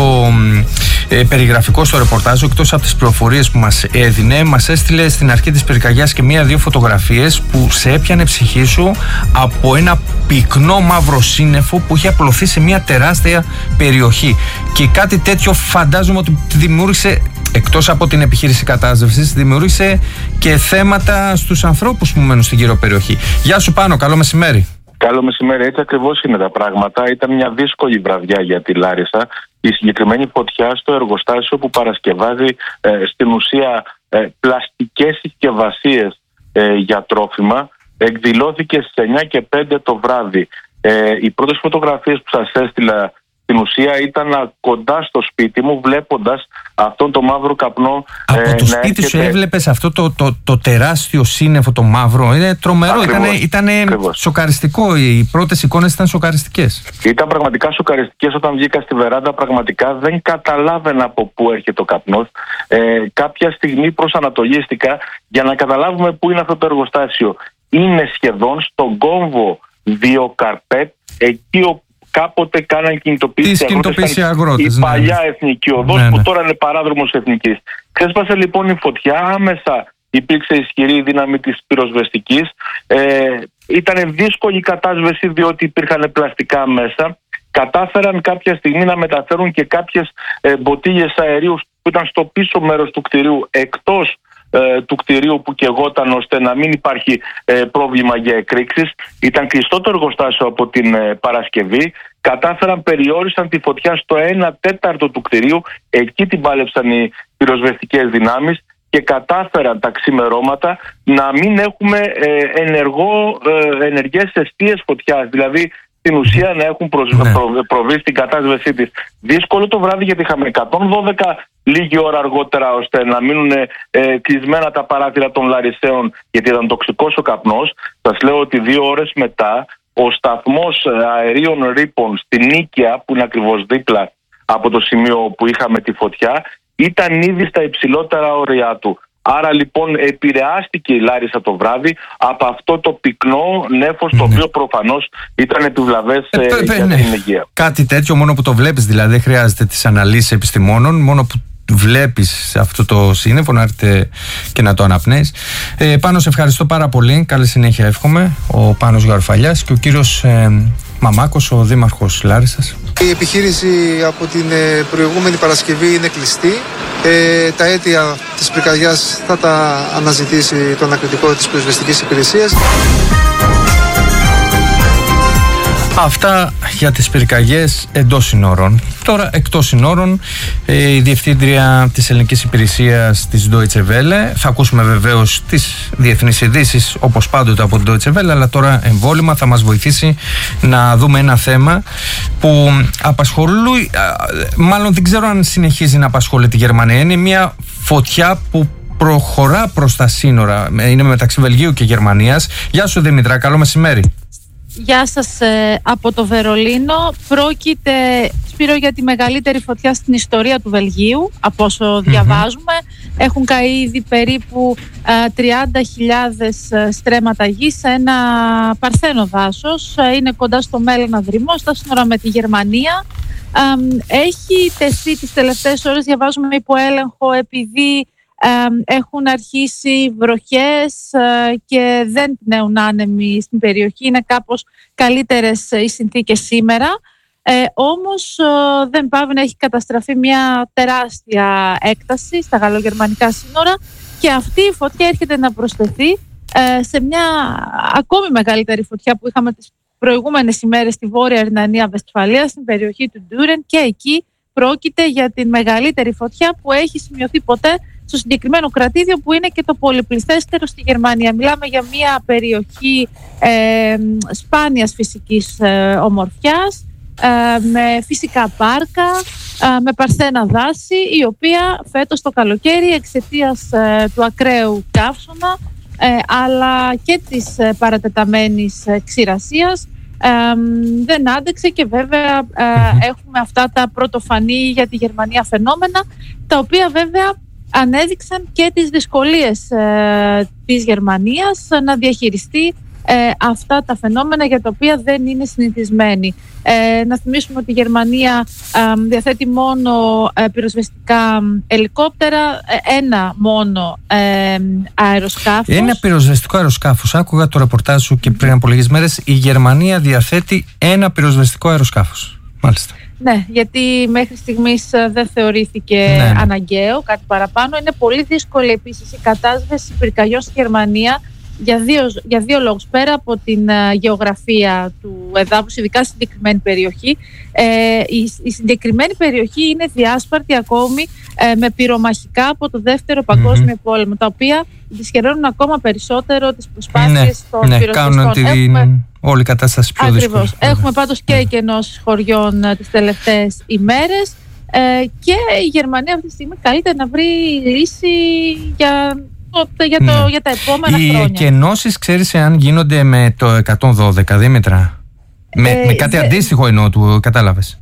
ε, περιγραφικό στο ρεπορτάζ, εκτός από τις πληροφορίες που μας έδινε, μας έστειλε στην αρχή της πυρκαγιάς και μία-δύο φωτογραφίες που σε έπιανε ψυχή σου από ένα πυκνό μαύρο σύννεφο που είχε απλωθεί σε μια τεράστια περιοχή. Και κάτι τέτοιο φαντάζομαι ότι δημιούργησε, εκτός από την επιχείρηση κατάσβεσης, δημιούργησε και θέματα στους ανθρώπους που μένουν στην γύρω περιοχή. Γεια σου Πάνο, καλό μεσημέρι. Καλό μεσημέρι, έτσι ακριβώς είναι τα πράγματα. Ήταν μια δύσκολη βραδιά για τη Λάρισα. Η συγκεκριμένη φωτιά στο εργοστάσιο που παρασκευάζει ε, στην ουσία ε, πλαστικές συσκευασίες ε, για τρόφιμα εκδηλώθηκε στις εννιά και πέντε το βράδυ. Ε, οι πρώτες φωτογραφίες που σας έστειλα στην ουσία ήταν κοντά στο σπίτι μου, βλέποντας αυτόν το μαύρο καπνό. Από ε, το σπίτι έρχεται... σου έβλεπες αυτό το, το, το τεράστιο σύννεφο, το μαύρο. Είναι τρομερό, ήταν σοκαριστικό. Οι πρώτες εικόνες ήταν σοκαριστικές. Ήταν πραγματικά σοκαριστικές. Όταν βγήκα στη βεράντα, πραγματικά δεν καταλάβαινα από πού έρχεται ο καπνός. Ε, κάποια στιγμή προσανατολίστηκα για να καταλάβουμε πού είναι αυτό το εργοστάσιο. Είναι σχεδόν στον κόμβο Βιοκαρπέτ, εκεί όπου κάποτε κάναν κινητοποίηση αγρότες, αγρότες, η ναι, παλιά ναι. εθνική οδός, ναι, ναι. που τώρα είναι παράδρομος εθνικής. Ξέσπασε λοιπόν η φωτιά, άμεσα υπήρξε ισχυρή δύναμη της πυροσβεστικής. Ε, ήταν δύσκολη η κατάσβεση διότι υπήρχαν πλαστικά μέσα. Κατάφεραν κάποια στιγμή να μεταφέρουν και κάποιες ε, μποτίλιες αερίου που ήταν στο πίσω μέρος του κτηρίου, εκτός ε, του κτηρίου που καιγόταν, ώστε να μην υπάρχει ε, πρόβλημα για εκρήξεις. Ήταν κλειστό το εργοστάσιο από την ε, Παρασκευή. Κατάφεραν, περιόρισαν τη φωτιά στο ένα τέταρτο του κτηρίου. Εκεί την πάλεψαν οι πυροσβεστικές δυνάμεις και κατάφεραν τα ξημερώματα να μην έχουμε ε, ενεργό, ε, ενεργές αιστείες φωτιάς. Δηλαδή στην ουσία να έχουν προσ... ναι. προ... προβεί στην κατάσβεσή της. Δύσκολο το βράδυ γιατί είχαμε εκατόν δώδεκα λίγη ώρα αργότερα, ώστε να μείνουν ε, κλεισμένα τα παράθυρα των Λαρισαίων, γιατί ήταν τοξικός ο καπνός. Σας λέω ότι δύο ώρες μετά ο σταθμός αερίων ρήπων στην Νίκαια, που είναι ακριβώς δίπλα από το σημείο που είχαμε τη φωτιά, ήταν ήδη στα υψηλότερα όρια του. Άρα λοιπόν επηρεάστηκε η Λάρισα το βράδυ από αυτό το πυκνό νέφος, το οποίο προφανώς ήταν επιβλαβές ε, ε, για ναι. την υγεία. Κάτι τέτοιο μόνο που το βλέπεις, δηλαδή δεν χρειάζεται τις αναλύσεις επιστημόνων, μόνο που βλέπεις αυτό το σύννεφο να έρθει και να το αναπνέεις. Ε, Πάνο, σε ευχαριστώ πάρα πολύ. Καλή συνέχεια εύχομαι. Ο Πάνος Γαροφαλιάς και ο κύριος ε, Μαμάκος, ο δήμαρχος Λάρισσας. Η επιχείρηση από την προηγούμενη Παρασκευή είναι κλειστή. Ε, τα αίτια της πυρκαγιάς θα τα αναζητήσει το ανακριτικό της πυροσβεστικής υπηρεσίας. Αυτά για τις πυρκαγιές εντός συνόρων. Τώρα εκτός συνόρων, ε, η Διευθύντρια της Ελληνικής Υπηρεσίας της Deutsche Welle. Θα ακούσουμε βεβαίως τις διεθνείς ειδήσεις όπως πάντοτε από την Deutsche Welle, αλλά τώρα εμβόλυμα θα μας βοηθήσει να δούμε ένα θέμα που απασχολεί, μάλλον δεν ξέρω αν συνεχίζει να απασχολεί τη Γερμανία. Είναι μια φωτιά που προχωρά προς τα σύνορα. Είναι μεταξύ Βελγίου και Γερμανίας. Γεια σου Δημήτρα, καλό μεσημέρι. Γεια σας ε, από το Βερολίνο. Πρόκειται, Σπύρο, για τη μεγαλύτερη φωτιά στην ιστορία του Βελγίου, από όσο διαβάζουμε. Mm-hmm. Έχουν καεί ήδη περίπου ε, τριάντα χιλιάδες στρέμματα γης σε ένα παρθένο δάσος. Ε, είναι κοντά στο Μέλωνα Δρυμό, στα σύνορα με τη Γερμανία. Ε, έχει τεθεί τις τελευταίες ώρες, διαβάζουμε, υπό έλεγχο, επειδή Ε, έχουν αρχίσει βροχές ε, και δεν πνέουν άνεμοι στην περιοχή. Είναι κάπως καλύτερες οι συνθήκες σήμερα. Ε, όμως ε, δεν πάβει να έχει καταστραφεί μια τεράστια έκταση στα γαλλογερμανικά σύνορα και αυτή η φωτιά έρχεται να προσθεθεί ε, σε μια ακόμη μεγαλύτερη φωτιά που είχαμε τις προηγούμενες ημέρες στη Βόρεια Ρινανία-Βεσφαλία, στην περιοχή του Ντούρεν, και εκεί πρόκειται για την μεγαλύτερη φωτιά που έχει σημειωθεί ποτέ στο συγκεκριμένο κρατήδιο, που είναι και το πολυπληθέστερο στη Γερμανία. Μιλάμε για μια περιοχή ε, σπάνιας φυσικής ε, ομορφιάς, ε, με φυσικά πάρκα, ε, με παρθένα δάση, η οποία φέτος το καλοκαίρι, εξαιτίας ε, του ακραίου καύσωνα ε, αλλά και της ε, παρατεταμένης ε, ξηρασίας, ε, δεν άντεξε, και βέβαια ε, έχουμε αυτά τα πρωτοφανή για τη Γερμανία φαινόμενα, τα οποία βέβαια ανέδειξαν και τις δυσκολίες ε, της Γερμανίας να διαχειριστεί ε, αυτά τα φαινόμενα για τα οποία δεν είναι συνηθισμένη. Ε, να θυμίσουμε ότι η Γερμανία ε, διαθέτει μόνο ε, πυροσβεστικά ελικόπτερα, ε, ένα μόνο ε, αεροσκάφος. Ένα πυροσβεστικό αεροσκάφος. Άκουγα το ρεπορτάζ σου και πριν από λίγες μέρες, η Γερμανία διαθέτει ένα πυροσβεστικό αεροσκάφος. Μάλιστα. Ναι, γιατί μέχρι στιγμής δεν θεωρήθηκε ναι. αναγκαίο κάτι παραπάνω. Είναι πολύ δύσκολη επίσης η κατάσβεση πυρκαγιών στη Γερμανία για δύο, για δύο λόγους. Πέρα από την uh, γεωγραφία του εδάφους, ειδικά στη συγκεκριμένη περιοχή, ε, η, η συγκεκριμένη περιοχή είναι διάσπαρτη ακόμη ε, με πυρομαχικά από το Δεύτερο Παγκόσμιο mm-hmm. Πόλεμο, τα οποία δυσχεραίνουν ακόμα περισσότερο τις προσπάθειες ναι, των ναι, πυροσβεστών. Κάνουν την Έχουμε... όλη η κατάσταση πιο δύσκολη. Ακριβώς. Έχουμε πάντως και εκενώσεις χωριών τις τελευταίες ημέρες ε, και η Γερμανία αυτή τη στιγμή καλείται να βρει λύση για, το, για, το, ναι. για τα επόμενα οι χρόνια. Οι εκενώσεις, ξέρεις εάν γίνονται με το εκατόν δώδεκα, Δήμητρα? Με, ε, με κάτι δε... αντίστοιχο εννοώ, του κατάλαβες?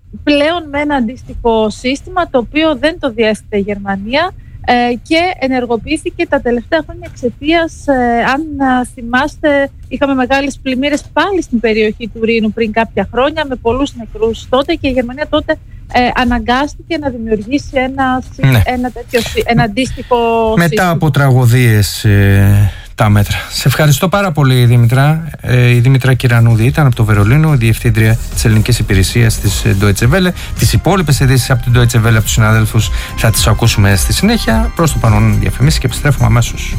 Πλέον με ένα αντίστοιχο σύστημα, το οποίο δεν το διέθετε η Γερμανία και ενεργοποιήθηκε τα τελευταία χρόνια εξαιτίας, ε, αν θυμάστε, είχαμε μεγάλες πλημμύρες πάλι στην περιοχή του Ρήνου πριν κάποια χρόνια, με πολλούς νεκρούς τότε, και η Γερμανία τότε ε, αναγκάστηκε να δημιουργήσει ένα, ναι. ένα, τέτοιο, ένα αντίστοιχο μετά σύστημα. Από τραγωδίες ε, τα μέτρα. Σε ευχαριστώ πάρα πολύ, Δήμητρα. Ε, η Δήμητρα Κυρανούδη ήταν από το Βερολίνο, διευθύντρια της ελληνικής υπηρεσίας της Deutsche Welle. Τις υπόλοιπες ειδήσεις από την Deutsche Welle, από τους συναδέλφους, θα τις ακούσουμε στη συνέχεια. Προς το παρόν διαφημίσεις και επιστρέφουμε αμέσως.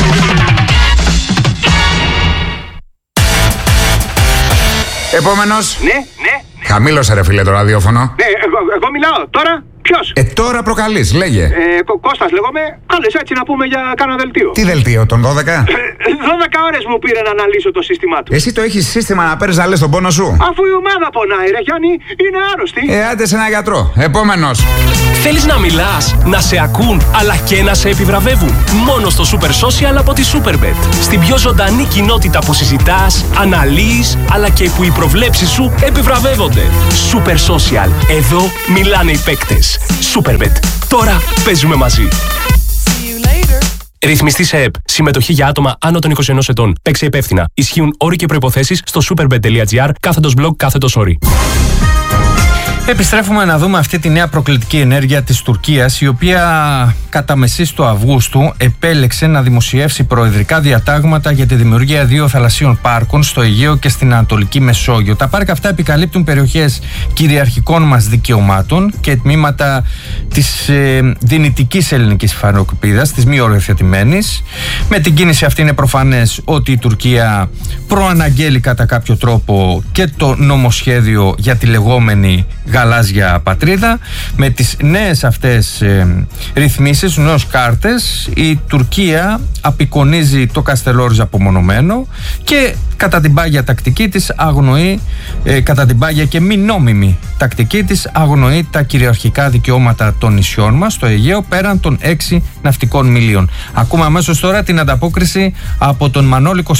Επόμενος. Ναι, ναι. Χαμήλωσε, ρε φίλε, το ραδιόφωνο. Ναι, εγώ, εγώ μιλάω. Τώρα ποιος? Ε, τώρα προκαλείς, λέγε. Ε, Κω- Κώστας λέγομαι. Κάλεσε έτσι να πούμε για κάνα δελτίο. Τι δελτίο, τον δώδεκα? δώδεκα ώρες μου πήρε να αναλύσω το σύστημά του. Εσύ το έχεις σύστημα να παίρνεις να λες τον πόνο σου? Αφού η ομάδα πονάει, ρε Γιάννη, είναι άρρωστη. Ε, άντε σε ένα γιατρό. Επόμενος. Θέλεις να μιλάς, να σε ακούν, αλλά και να σε επιβραβεύουν? Μόνο στο Super Social από τη Superbet. Στην πιο ζωντανή κοινότητα που συζητάς, αναλύεις, αλλά και που οι προβλέψεις σου επιβραβεύονται. Super Social. Εδώ μιλάνε οι παίκτες. Superbet. Τώρα παίζουμε μαζί. Ρυθμιστή σε ΕΠ. Συμμετοχή για άτομα άνω των είκοσι ενός ετών. Παίξε υπεύθυνα. Ισχύουν όροι και προϋποθέσεις στο superbet τελεία gr κάθετος blog κάθετος όροι. Επιστρέφουμε να δούμε αυτή τη νέα προκλητική ενέργεια της Τουρκίας, η οποία κατά μεσής του Αυγούστου επέλεξε να δημοσιεύσει προεδρικά διατάγματα για τη δημιουργία δύο θαλασσίων πάρκων στο Αιγαίο και στην Ανατολική Μεσόγειο. Τα πάρκα αυτά επικαλύπτουν περιοχές κυριαρχικών μας δικαιωμάτων και τμήματα της ε, δυνητικής ελληνικής υφανοκηπίδας, της μη οριοθετημένης. Με την κίνηση αυτή είναι προφανές ότι η Τουρκία προαναγγέλει κατά κάποιο τρόπο και το νομοσχέδιο για τη λεγόμενη γαλάζια πατρίδα. Με τις νέες αυτές ε, ρυθμίσεις, νέους κάρτες, η Τουρκία απεικονίζει το Καστελόριζ απομονωμένο και κατά την πάγια τακτική της αγνοεί, ε, κατά την πάγια και μη νόμιμη τακτική της αγνοεί τα κυριαρχικά δικαιώματα των νησιών μας στο Αιγαίο πέραν των έξι ναυτικών μιλίων. Ακούμε αμέσως τώρα την ανταπόκριση από τον Μανώλη Κωστίδη.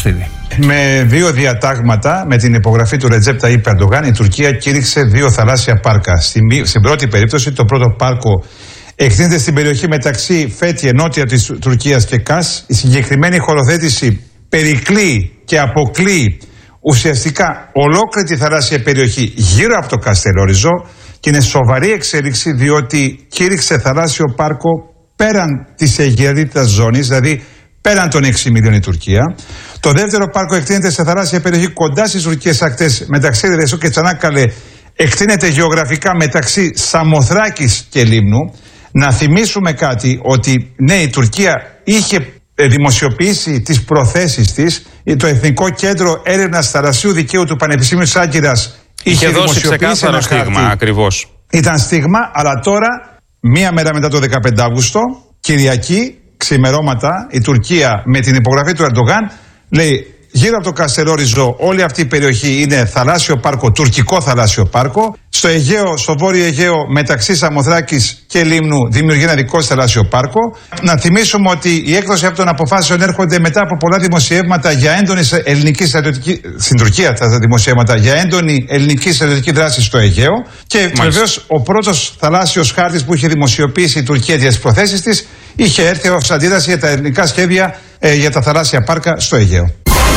Με δύο διατάγματα, με την υπογραφή του Ρετζέπ Ταγίπ Ερντογάν, η Τουρκία κήρυξε δύο θαλάσσια πάρκα. Στην, στην πρώτη περίπτωση, το πρώτο πάρκο εκτείνεται στην περιοχή μεταξύ Φέτιε, νότια της Τουρκίας, και Κας. Η συγκεκριμένη χωροθέτηση περικλεί και αποκλεί ουσιαστικά ολόκληρη τη θαλάσσια περιοχή γύρω από το Καστελόριζο και είναι σοβαρή εξέλιξη, διότι κήρυξε θαλάσσιο πάρκο πέραν της αιγαιτητας ζώνης, δηλαδή πέραν των έξι μιλίων η Τουρκία. Το δεύτερο πάρκο εκτείνεται σε θαλάσσια περιοχή κοντά στις τουρκικές ακτές, μεταξύ Ρεσού και Τσανάκαλε. Εκτείνεται γεωγραφικά μεταξύ Σαμοθράκης και Λίμνου. Να θυμίσουμε κάτι, ότι ναι, η Τουρκία είχε δημοσιοποιήσει τις προθέσεις της. Το Εθνικό Κέντρο Έρευνας Θαλασσίου Δικαίου του Πανεπιστήμιου της Άγκυρας είχε, είχε δώσει ξεκάθαρο στίγμα, ακριβώς. Ήταν στίγμα, αλλά τώρα, μία μέρα μετά το δεκαπέντε Αυγούστου, Κυριακή, ξημερώματα, η Τουρκία με την υπογραφή του Ερντογάν λέει: γύρω από το Καστελόριζο όλη αυτή η περιοχή είναι θαλάσσιο πάρκο, τουρκικό θαλάσσιο πάρκο. Στο Αιγαίο, στο βόρειο Αιγαίο, μεταξύ Σαμοθράκης και Λίμνου, δημιουργεί ένα δικό θαλάσσιο πάρκο. Να θυμίσουμε ότι η έκδοση αυτών των αποφάσεων έρχονται μετά από πολλά δημοσιεύματα για έντονη ελληνική στρατιωτική. Στην Τουρκία τα δημοσιεύματα για έντονη ελληνική στρατιωτική δράση στο Αιγαίο. Και βεβαίως ο πρώτος θαλάσσιος χάρτης που είχε δημοσιοποιήσει η Τουρκία για τις προθέσεις της είχε έρθει ως αντίδραση για τα ελληνικά σχέδια ε, για τα θαλάσσια πάρκα στο Αιγαίο.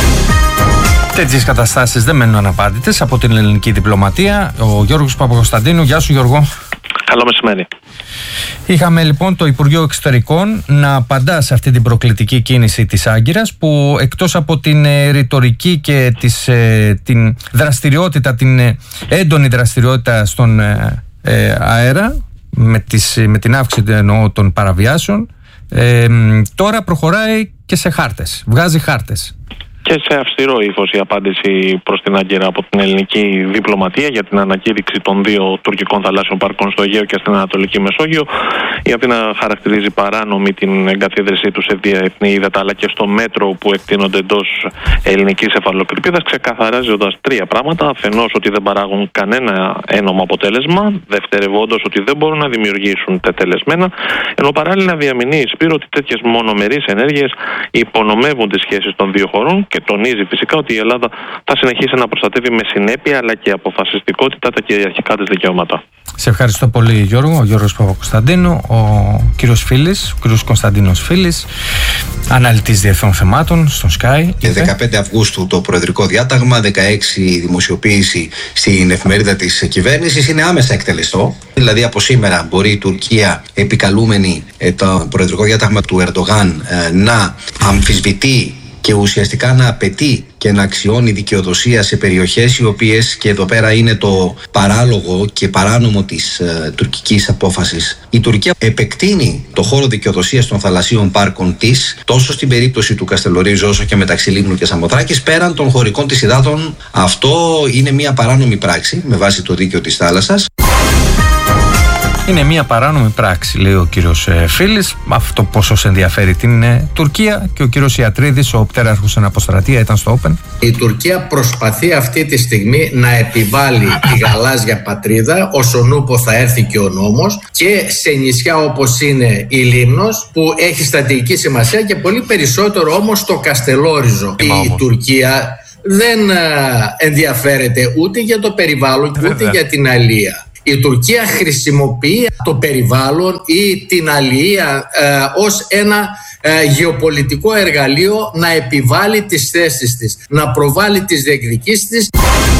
Τέτοιες καταστάσεις δεν μένουν αναπάντητες από την ελληνική διπλωματία. Ο Γιώργος Παπακοσταντίνου. Γεια σου, Γιώργο. Καλό μεσημέρι. Είχαμε λοιπόν το Υπουργείο Εξωτερικών να απαντά σε αυτή την προκλητική κίνηση της Άγκυρας, που εκτός από την ε, ρητορική και της, ε, την δραστηριότητα, την ε, έντονη δραστηριότητα στον ε, ε, αέρα, με, τις, με την αύξηση εννοώ, των παραβιάσεων, ε, τώρα προχωράει και σε χάρτες, βγάζει χάρτες. Και σε αυστηρό ύφος η απάντηση προς την Άγκυρα από την ελληνική διπλωματία για την ανακήρυξη των δύο τουρκικών θαλάσσιων πάρκων στο Αιγαίο και στην Ανατολική Μεσόγειο. Η Αθήνα χαρακτηρίζει παράνομη την εγκαθίδρυσή του σε διεθνή ύδατα, αλλά και στο μέτρο που εκτείνονται εντός ελληνικής εφαλοκρηπίδας, ξεκαθαρίζοντας τρία πράγματα. Αφενός ότι δεν παράγουν κανένα ένομο αποτέλεσμα. Δευτερευόντως ότι δεν μπορούν να δημιουργήσουν τετελεσμένα. Ενώ παράλληλα διαμηνεί η Σπύρο ότι τέτοιες μονομερείς ενέργειες υπονομεύουν τις σχέσεις των δύο χωρών. Και τονίζει φυσικά ότι η Ελλάδα θα συνεχίσει να προστατεύει με συνέπεια αλλά και αποφασιστικότητα τα κυριαρχικά της δικαιώματα. Σε ευχαριστώ πολύ, Γιώργο. Ο Γιώργος Παπακοσταντίνου, ο κύριος Φίλης, ο κύριος Κωνσταντίνος Φίλης, αναλυτής διεθνών θεμάτων στον Sky. Και δεκαπέντε Αυγούστου το προεδρικό διάταγμα, δεκαέξι δημοσιοποίηση στην εφημερίδα της κυβέρνησης, είναι άμεσα εκτελεστό. Δηλαδή από σήμερα μπορεί η Τουρκία, επικαλούμενη το προεδρικό διάταγμα του Ερντογάν, να αμφισβητεί και ουσιαστικά να απαιτεί και να αξιώνει δικαιοδοσία σε περιοχές οι οποίες, και εδώ πέρα είναι το παράλογο και παράνομο της ε, τουρκικής απόφασης, η Τουρκία επεκτείνει το χώρο δικαιοδοσίας των θαλασσίων πάρκων της τόσο στην περίπτωση του Καστελορίζου όσο και μεταξύ Λίμνου και Σαμοθράκης πέραν των χωρικών της υδάτων. Αυτό είναι μια παράνομη πράξη με βάση το δίκαιο της θάλασσας. Είναι μια παράνομη πράξη, λέει ο κύριος ε, Φίλης. Αυτό πόσο σε ενδιαφέρει την ε, Τουρκία. Και ο κύριος Ιατρίδης, ο πτέραρχος αναποστρατεία, ήταν στο Open. Η Τουρκία προσπαθεί αυτή τη στιγμή να επιβάλλει τη γαλάζια πατρίδα, όσον ούπο θα έρθει και ο νόμος, και σε νησιά όπως είναι η Λίμνος, που έχει στρατηγική σημασία, και πολύ περισσότερο όμως το Καστελόριζο. Η όμως. Τουρκία δεν ενδιαφέρεται ούτε για το περιβάλλον και ούτε για την αλία. Η Τουρκία χρησιμοποιεί το περιβάλλον ή την αλληλεία ε, ως ένα ε, γεωπολιτικό εργαλείο να επιβάλλει τις θέσεις της, να προβάλλει τις διεκδικήσεις της.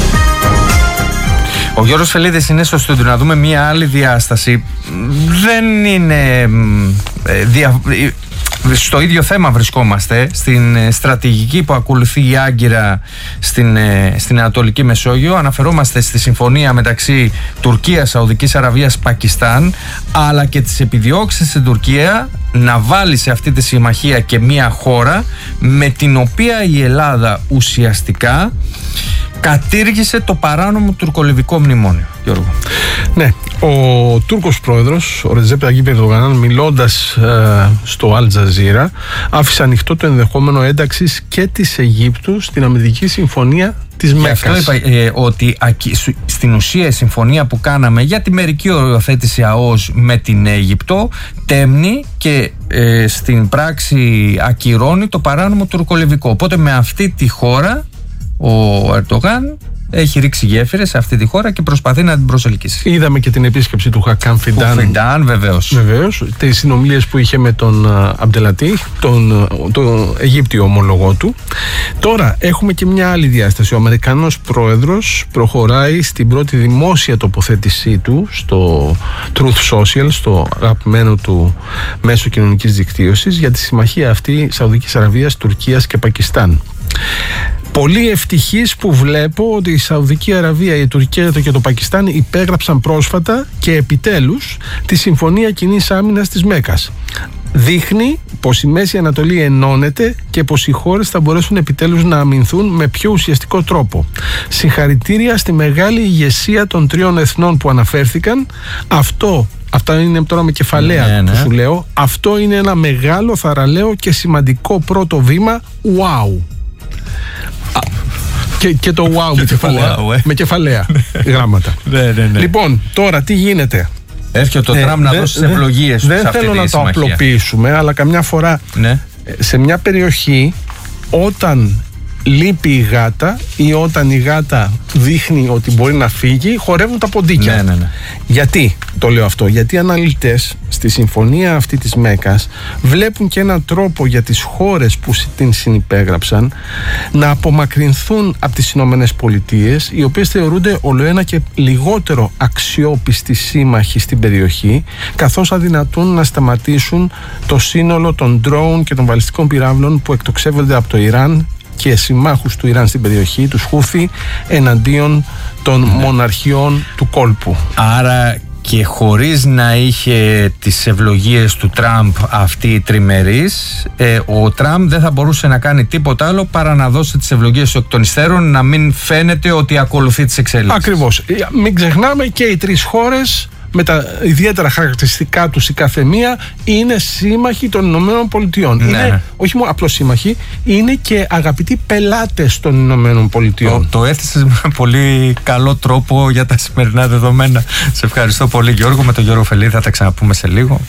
Ο Γιώργος Φελίδης είναι στο στούντιο. Να δούμε μία άλλη διάσταση. Δεν είναι... Ε, δια... Στο ίδιο θέμα βρισκόμαστε, στην στρατηγική που ακολουθεί η Άγκυρα στην, στην Ανατολική Μεσόγειο. Αναφερόμαστε στη συμφωνία μεταξύ Τουρκίας, Σαουδικής Αραβίας, Πακιστάν, αλλά και τις επιδιώξεις στην Τουρκία να βάλει σε αυτή τη συμμαχία και μια χώρα με την οποία η Ελλάδα ουσιαστικά κατήργησε το παράνομο τουρκολιβικό μνημόνιο. Γιώργο. Ναι, Ο Τούρκος πρόεδρος, ο Ρετζέπ Ταγίπ Ερντογάν, μιλώντας ε, στο Αλ Τζαζίρα, άφησε ανοιχτό το ενδεχόμενο ένταξης και της Αιγύπτου στην αμυντική συμφωνία της Μέκας. Γι' αυτό είπα ε, ότι ακι, στην ουσία η συμφωνία που κάναμε για τη μερική οριοθέτηση ΑΟΣ με την Αίγυπτο τέμνει και ε, στην πράξη ακυρώνει το παράνομο τουρκολιβικό. Οπότε με αυτή τη χώρα ο Ερντογάν έχει ρίξει γέφυρες σε αυτή τη χώρα και προσπαθεί να την προσελκύσει. Είδαμε και την επίσκεψη του Χακάν Φιντάν. Φιντάν, βεβαίως. Βεβαίως. Τις συνομιλίες που είχε με τον Αμπτελατίχ, τον, τον Αιγύπτιο ομολογό του. Τώρα έχουμε και μια άλλη διάσταση. Ο Αμερικανός πρόεδρος προχωράει στην πρώτη δημόσια τοποθέτησή του στο Truth Social, στο αγαπημένο του μέσο κοινωνικής δικτύωσης, για τη συμμαχία αυτή Σαουδικής Αραβίας, Τουρκίας και Πακιστάν. Πολύ ευτυχής που βλέπω ότι η Σαουδική Αραβία, η Τουρκία και το Πακιστάν υπέγραψαν πρόσφατα και επιτέλους τη Συμφωνία Κοινής Άμυνας της Μέκας. Δείχνει πως η Μέση Ανατολή ενώνεται και πως οι χώρες θα μπορέσουν επιτέλους να αμυνθούν με πιο ουσιαστικό τρόπο. Συγχαρητήρια στη μεγάλη ηγεσία των τριών εθνών που αναφέρθηκαν. Αυτό, αυτά είναι τώρα με κεφαλαία ναι, ναι. που σου λέω, αυτό είναι ένα μεγάλο, θαραλέο και σημαντικό πρώτο βήμα. Wow! Και, και το wow με κεφαλαία, wow, ε. με κεφαλαία γράμματα. ναι, ναι, ναι. Λοιπόν, τώρα τι γίνεται? Έρχεται ο ε, Τραμπ να δε, δώσει τις ευλογίες του. Δεν σε θέλω να το απλοποιήσουμε, αλλά καμιά φορά ναι. σε μια περιοχή, όταν λείπει η γάτα ή όταν η γάτα δείχνει ότι μπορεί να φύγει, χορεύουν τα ποντίκια. Ναι, ναι, ναι. Γιατί το λέω αυτό? Γιατί οι αναλυτές στη συμφωνία αυτή της Μέκας βλέπουν και έναν τρόπο για τις χώρες που την συνυπέγραψαν να απομακρυνθούν από τις Ηνωμένες Πολιτείες, οι οποίες θεωρούνται ολοένα και λιγότερο αξιόπιστοι σύμμαχοι στην περιοχή, καθώς αδυνατούν να σταματήσουν το σύνολο των ντρόουν και των βαλιστικών πυράβλων που εκτοξεύονται από το Ιράν και συμμάχους του Ιράν στην περιοχή, τους Χούθι, εναντίον των ναι. μοναρχιών του κόλπου. Άρα και χωρίς να είχε τις ευλογίες του Τραμπ αυτή η τριμερής, ε, ο Τραμπ δεν θα μπορούσε να κάνει τίποτα άλλο παρά να δώσει τις ευλογίες του εκ των υστέρων, να μην φαίνεται ότι ακολουθεί τις εξέλιξεις. Ακριβώς. Μην ξεχνάμε, και οι τρεις χώρες με τα ιδιαίτερα χαρακτηριστικά τους η καθεμία είναι σύμμαχοι των Ηνωμένων Πολιτειών. Ναι. Είναι όχι μόνο απλώς σύμμαχοι, είναι και αγαπητοί πελάτες των Ηνωμένων Πολιτειών. Το, το έθεσες με πολύ καλό τρόπο για τα σημερινά δεδομένα. Σε ευχαριστώ πολύ, Γιώργο. Με τον Γιώργο Φελίδη θα τα ξαναπούμε σε λίγο.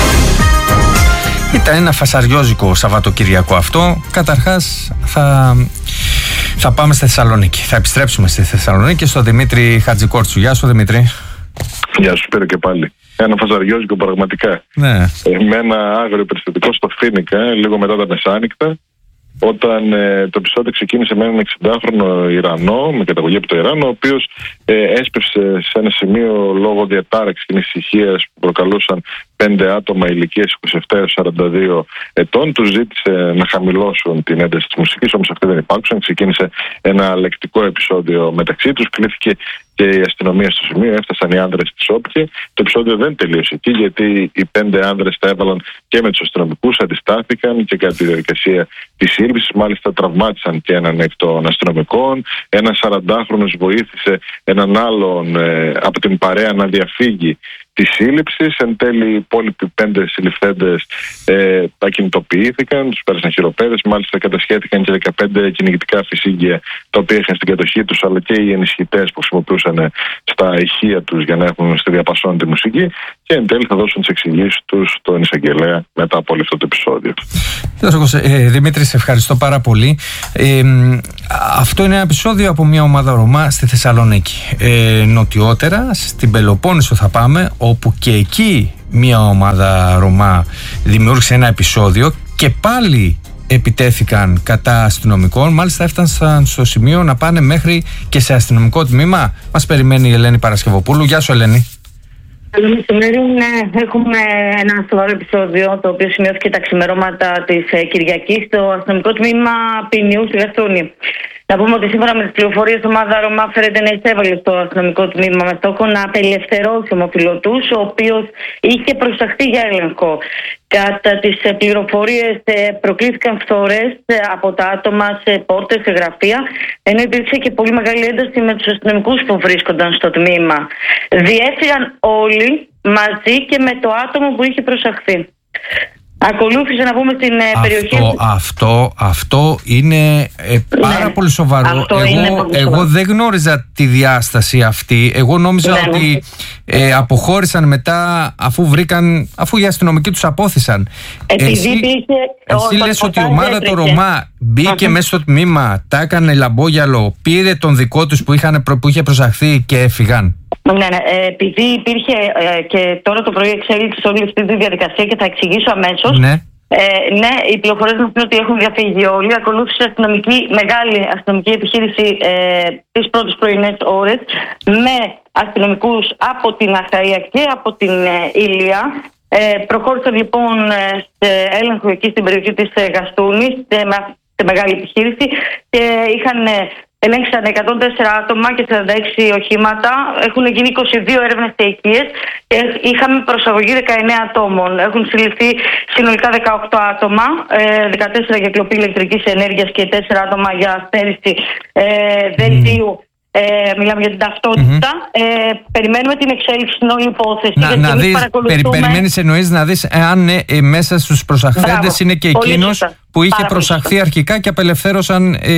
Ήταν ένα φασαριόζικο Σαββατοκυριακό αυτό. Καταρχάς θα, θα πάμε στη Θεσσαλονίκη. Θα επιστρέψουμε στη Θεσσαλονίκη στον Δημήτρη Χατζικόρτσου. Γεια σου, Δημήτρη. Γεια σου, Σπύρο, και πάλι. Ένα φασαριόζικο πραγματικά. Ναι. Με ένα άγριο περιστατικό στο Φοίνικα, λίγο μετά τα μεσάνυχτα, όταν ε, το επεισόδιο ξεκίνησε με έναν εξηντάχρονο Ιρανό, με καταγωγή από το Ιράν, ο οποίος ε, έσπευσε σε ένα σημείο λόγω διατάραξης και ησυχίας που προκαλούσαν πέντε άτομα ηλικίας είκοσι επτά έως σαράντα δύο ετών. Τους ζήτησε να χαμηλώσουν την ένταση της μουσικής, όμως αυτοί δεν υπάρξαν. Ξεκίνησε ένα λεκτικό επεισόδιο μεταξύ τους, κλήθηκε και η αστυνομία στο σημείο, έφτασαν οι άνδρες της ΟΠΚΕ. Το επεισόδιο δεν τελείωσε εκεί, γιατί οι πέντε άνδρες τα έβαλαν και με τους αστυνομικούς, αντιστάθηκαν και κατά τη διαδικασία της σύλληψης. Μάλιστα τραυμάτισαν και έναν εκ των αστυνομικών. Ένας σαραντάχρονος βοήθησε έναν άλλον ε, από την παρέα να διαφύγει τη σύλληψη. Εν τέλει, οι υπόλοιποι πέντε συλληφθέντες ε, ακινητοποιήθηκαν, τους πέρασαν χειροπέδες. Μάλιστα, κατασχέθηκαν και δεκαπέντε κυνηγητικά φυσίγγια τα οποία είχαν στην κατοχή τους, αλλά και οι ενισχυτές που χρησιμοποιούσαν στα ηχεία τους για να έχουν στη διαπασόν τη μουσική. Και εν τέλει θα δώσουν τις εξηγήσεις τους στον εισαγγελέα μετά από όλο αυτό το επεισόδιο. Ε, Δημήτρη, σε ευχαριστώ πάρα πολύ. Ε, αυτό είναι ένα επεισόδιο από μια ομάδα Ρωμά στη Θεσσαλονίκη. Ε, νοτιότερα, στην Πελοπόννησο θα πάμε, όπου και εκεί μια ομάδα Ρωμά δημιούργησε ένα επεισόδιο και πάλι επιτέθηκαν κατά αστυνομικών. Μάλιστα έφτασαν στο σημείο να πάνε μέχρι και σε αστυνομικό τμήμα. Μας περιμένει η Ελένη Παρασκευοπούλου. Γεια σου, Ελένη. Καλό μεσημέρι. Ναι, έχουμε ένα σοβαρό επεισόδιο, το οποίο σημειώθηκε τα ξημερώματα της Κυριακής στο αστυνομικό τμήμα ποινιού στη Γαστούνη. Να πούμε ότι σύμφωνα με τις πληροφορίες, η ομάδα Ρωμά φέρεται να εισέβαλε στο αστυνομικό τμήμα με στόχο να απελευθερώσει ομοφυλωτούς, ο οποίος είχε προσταχθεί για έλεγχο. Κατά τις πληροφορίες προκλήθηκαν φθορές από τα άτομα σε πόρτες, σε γραφεία, ενώ υπήρξε και πολύ μεγάλη ένταση με τους αστυνομικούς που βρίσκονταν στο τμήμα. Διέφυγαν όλοι μαζί και με το άτομο που είχε προσαχθεί. Ακολούθησε να πούμε στην αυτό, περιοχή. Αυτό, αυτό είναι ε, πάρα ναι, πολύ σοβαρό. Εγώ, πολύ σοβαρό. εγώ δεν γνώριζα τη διάσταση αυτή. Εγώ νόμιζα ναι, ότι ε, αποχώρησαν μετά αφού βρήκαν, αφού οι αστυνομικοί τους απόθυσαν. Επειδή εσύ εσύ λες ότι η ομάδα των Ρωμά μπήκε uh-huh. μέσα στο τμήμα, τα έκανε λαμπόγιαλο, πήρε τον δικό τους που, είχαν, που είχε προσαχθεί και έφυγαν. Ναι, ναι. Ε, επειδή υπήρχε ε, και τώρα το πρωί εξέλιξη όλη αυτή τη διαδικασία και θα εξηγήσω αμέσως. Ναι. Ε, ναι, οι πληροφορίες μας είναι ότι έχουν διαφύγει όλοι. Ακολούθησε αστυνομική, μεγάλη αστυνομική επιχείρηση ε, τις πρώτες πρωινές ώρες με αστυνομικούς από την Αχαΐα και από την ε, Ηλία. Ε, προχώρησαν λοιπόν σε έλεγχο εκεί στην περιοχή της ε, Γαστούνης σε, σε μεγάλη επιχείρηση και είχαν ε, ελέγξαν εκατόν τέσσερα άτομα και σαράντα έξι οχήματα. Έχουν γίνει είκοσι δύο έρευνες σε οικίες και είχαμε προσαγωγή δεκαεννέα ατόμων. Έχουν συλληφθεί συνολικά δεκαοκτώ άτομα, δεκατέσσερα για κλοπή ηλεκτρικής ενέργειας και τέσσερα άτομα για στέρηση ε, δελτίου. Ε, μιλάμε για την ταυτότητα. Mm-hmm. Ε, περιμένουμε την εξέλιξη στην όλη υπόθεση. Να, να δεις, περι, περιμένεις εννοείς να δεις εάν ε, ε, μέσα στους προσαχθέντες είναι και εκείνος που είχε προσαχθεί σωστά. αρχικά και απελευθέρωσαν ε,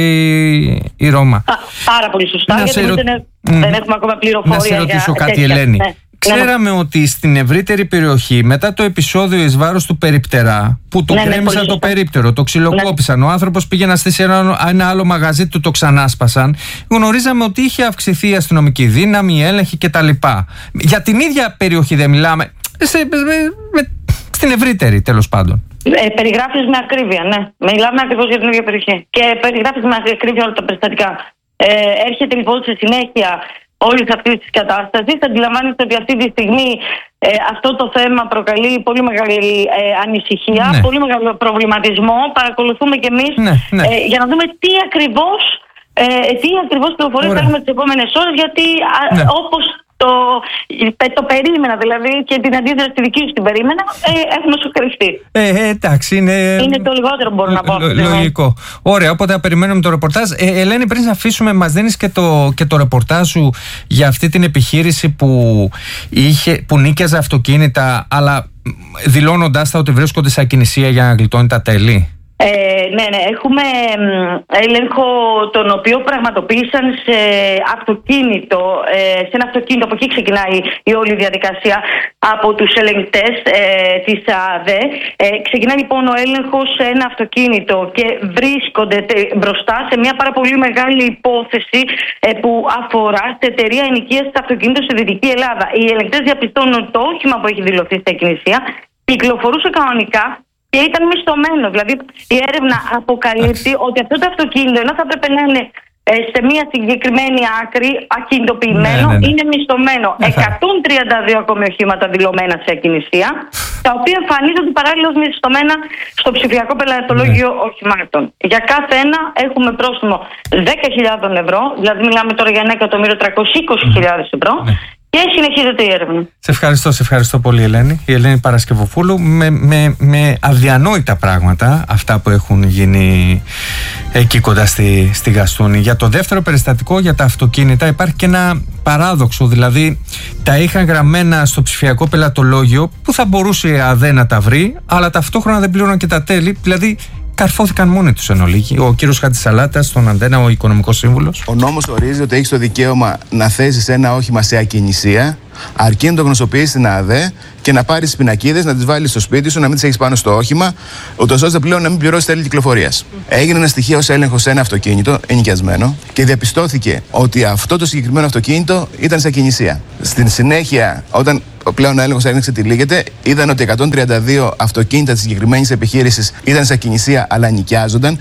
η Ρώμα. Α, πάρα πολύ σωστά, να γιατί ρω... δεν, mm. δεν έχουμε ακόμα πληροφορία. Να σε ρωτήσω για κάτι, τέτοια. Ελένη. Ναι. Ξέραμε ναι. ότι στην ευρύτερη περιοχή, μετά το επεισόδιο εις βάρος του Περιπτερά, που το ναι, κρέμισαν ναι, το περίπτερο, το ξυλοκόπησαν, ναι. ο άνθρωπος πήγε να στήσει ένα, ένα άλλο μαγαζί, του το ξανάσπασαν, γνωρίζαμε ότι είχε αυξηθεί η αστυνομική δύναμη, η έλεγχη κτλ. Για την ίδια περιοχή δεν μιλάμε, σε, με, με, στην ευρύτερη τέλος πάντων. Ε, περιγράφεις με ακρίβεια, ναι. Μιλάμε ακριβώς για την ίδια περιοχή. Και περιγράφεις με ακρίβεια όλα τα περιστατικά. Ε, έρχεται λοιπόν στη συνέχεια όλη αυτή τη κατάσταση. Αντιλαμβάνεστε ότι αυτή τη στιγμή ε, αυτό το θέμα προκαλεί πολύ μεγάλη ε, ανησυχία, ναι. πολύ μεγάλο προβληματισμό. Παρακολουθούμε κι εμείς ναι, ναι. ε, για να δούμε τι ακριβώς, ε, τι ακριβώς πληροφορίες θα έχουμε τις επόμενες ώρες, γιατί ναι. όπως το, το περίμενα, δηλαδή, και την αντίδραση τη δική σου την περίμενα, ε, έχουμε σοκαριστεί. Ε, ε, εντάξει, είναι... είναι το λιγότερο μπορώ να πω. Λ, λογικό. Ωραία, οπότε περιμένουμε το ρεπορτάζ. Ε, Ελένη, πριν αφήσουμε, μας δίνεις και το, και το ρεπορτάζ σου για αυτή την επιχείρηση που, είχε, που νίκιαζε αυτοκίνητα, αλλά δηλώνοντάς τα ότι βρίσκονται σε ακινησία για να γλιτώνει τα τέλη. Ε, ναι, ναι, έχουμε έλεγχο τον οποίο πραγματοποίησαν σε αυτοκίνητο, ε, σε ένα αυτοκίνητο, από εκεί ξεκινάει η όλη διαδικασία από τους ελεγκτές ε, της ΑΔΕ. Ε, ξεκινάει λοιπόν ο έλεγχος σε ένα αυτοκίνητο και βρίσκονται μπροστά σε μια πάρα πολύ μεγάλη υπόθεση ε, που αφορά στην εταιρεία ενοικίασης αυτοκίνητων στη Δυτική Ελλάδα. Οι ελεγκτές διαπιστώνουν ότι το όχημα που έχει δηλωθεί στην εκκλησία κυκλοφορούσε κανονικά και ήταν μισθωμένο. Δηλαδή η έρευνα αποκαλύπτει ότι αυτό το αυτοκίνητο, ενώ θα έπρεπε να είναι ε, σε μια συγκεκριμένη άκρη ακινητοποιημένο, ναι, ναι, ναι. είναι μισθωμένο. Ναι, εκατόν τριάντα δύο ακόμη οχήματα δηλωμένα σε ακινησία, τα οποία εμφανίζονται παράλληλα ως μισθωμένα στο ψηφιακό πελατολόγιο ναι. οχημάτων. Για κάθε ένα έχουμε πρόστιμο δέκα χιλιάδες ευρώ, δηλαδή μιλάμε τώρα για ένα εκατομμύριο τριακόσιες είκοσι χιλιάδες ευρώ. Ναι. Και συνεχίζεται η έρευνα. Σε ευχαριστώ, σε ευχαριστώ πολύ, Ελένη. Η Ελένη Παρασκευοπούλου, με, με, με αδιανόητα πράγματα αυτά που έχουν γίνει εκεί κοντά στη, στη Γαστούνη. Για το δεύτερο περιστατικό, για τα αυτοκίνητα, υπάρχει και ένα παράδοξο. Δηλαδή, τα είχαν γραμμένα στο ψηφιακό πελατολόγιο που θα μπορούσε η ΑΔΕ να τα βρει, αλλά ταυτόχρονα δεν πλήρωναν και τα τέλη. Δηλαδή, καρφώθηκαν μόνοι τους εν ολίγη. Ο κύριος Χατζησαλάτας, στον Αντένα, ο οικονομικός σύμβουλος. Ο νόμος ορίζει ότι έχεις το δικαίωμα να θέσεις ένα όχημα σε ακινησία, αρκεί να το γνωστοποιήσεις στην ΑΔΕ και να πάρεις τις πινακίδες, να τις βάλεις στο σπίτι σου, να μην τις έχεις πάνω στο όχημα, ούτως ώστε πλέον να μην πληρώσεις τέλη κυκλοφορίας. Έγινε ένα στοιχείο ως έλεγχο σε ένα αυτοκίνητο ενοικιασμένο και διαπιστώθηκε ότι αυτό το συγκεκριμένο αυτοκίνητο ήταν σε ακινησία. Στην συνέχεια, όταν πλέον ο έλεγχος έδειξε τι λύγεται, είδαν ότι εκατόν τριάντα δύο αυτοκίνητα της συγκεκριμένης επιχείρησης ήταν σε ακινησία αλλά νοικιάζονταν.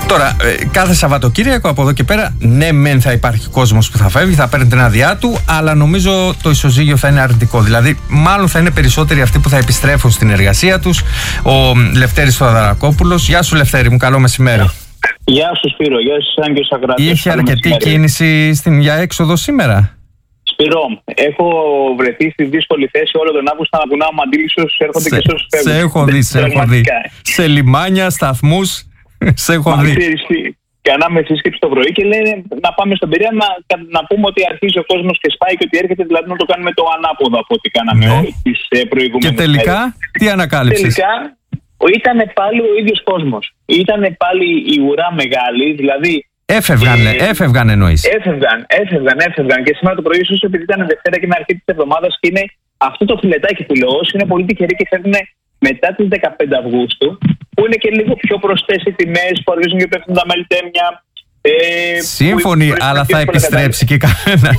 Τώρα, ε, κάθε Σαββατοκύριακο από εδώ και πέρα, ναι, μεν θα υπάρχει κόσμος που θα φεύγει, θα παίρνει την άδειά του, αλλά νομίζω το ισοζύγιο θα είναι αρνητικό. Δηλαδή, μάλλον θα είναι περισσότεροι αυτοί που θα επιστρέφουν στην εργασία τους. Ο Λευτέρης Θοδωρακόπουλος. Γεια σου, Λευτέρη μου, καλό μεσημέρι. Γεια σου, Σπύρο, γεια σου, σαν και ο Σακράτης. Είχε αρκετή κίνηση στην για έξοδο σήμερα. Σπύρο, έχω βρεθεί στη δύσκολη θέση όλο τον Αύγουστο να κουνάω μαντήλι σε όσους έρχονται σε, και σε όσους φεύγουν. Σε έχω δει, σε έχω δει. Σε λιμάνια, σταθμούς, σε έχω Μα, δει. Ξέρεις, κάναμε σύσκεψη το πρωί και λένε να πάμε στον Πειραιά να, να πούμε ότι αρχίζει ο κόσμος και σπάει και ότι έρχεται, δηλαδή να το κάνουμε το ανάποδο από ό,τι κάναμε ναι. τις προηγούμενες. Και τελικά, μέρες. Τι ανακάλυψες? Τελικά, ήταν πάλι ο ίδιος κόσμος. Ήταν πάλι η ουρά μεγάλη, δηλαδή. Έφευγαν, ε, έφευγαν εννοείς. Έφευγαν, έφευγαν, έφευγαν. Και σήμερα το πρωί, ίσως επειδή ήταν Δευτέρα και είναι αρχή της εβδομάδας και είναι αυτό το φιλετάκι που λέω, είναι πολύ τυχεροί και φεύγουν μετά τις δεκαπέντε Αυγούστου, που είναι και λίγο πιο προσιτές οι τιμές, που αρχίζουν και πέφτουν τα μελτέμια. Ε, Σύμφωνοι, αλλά θα επιστρέψει και κανένας.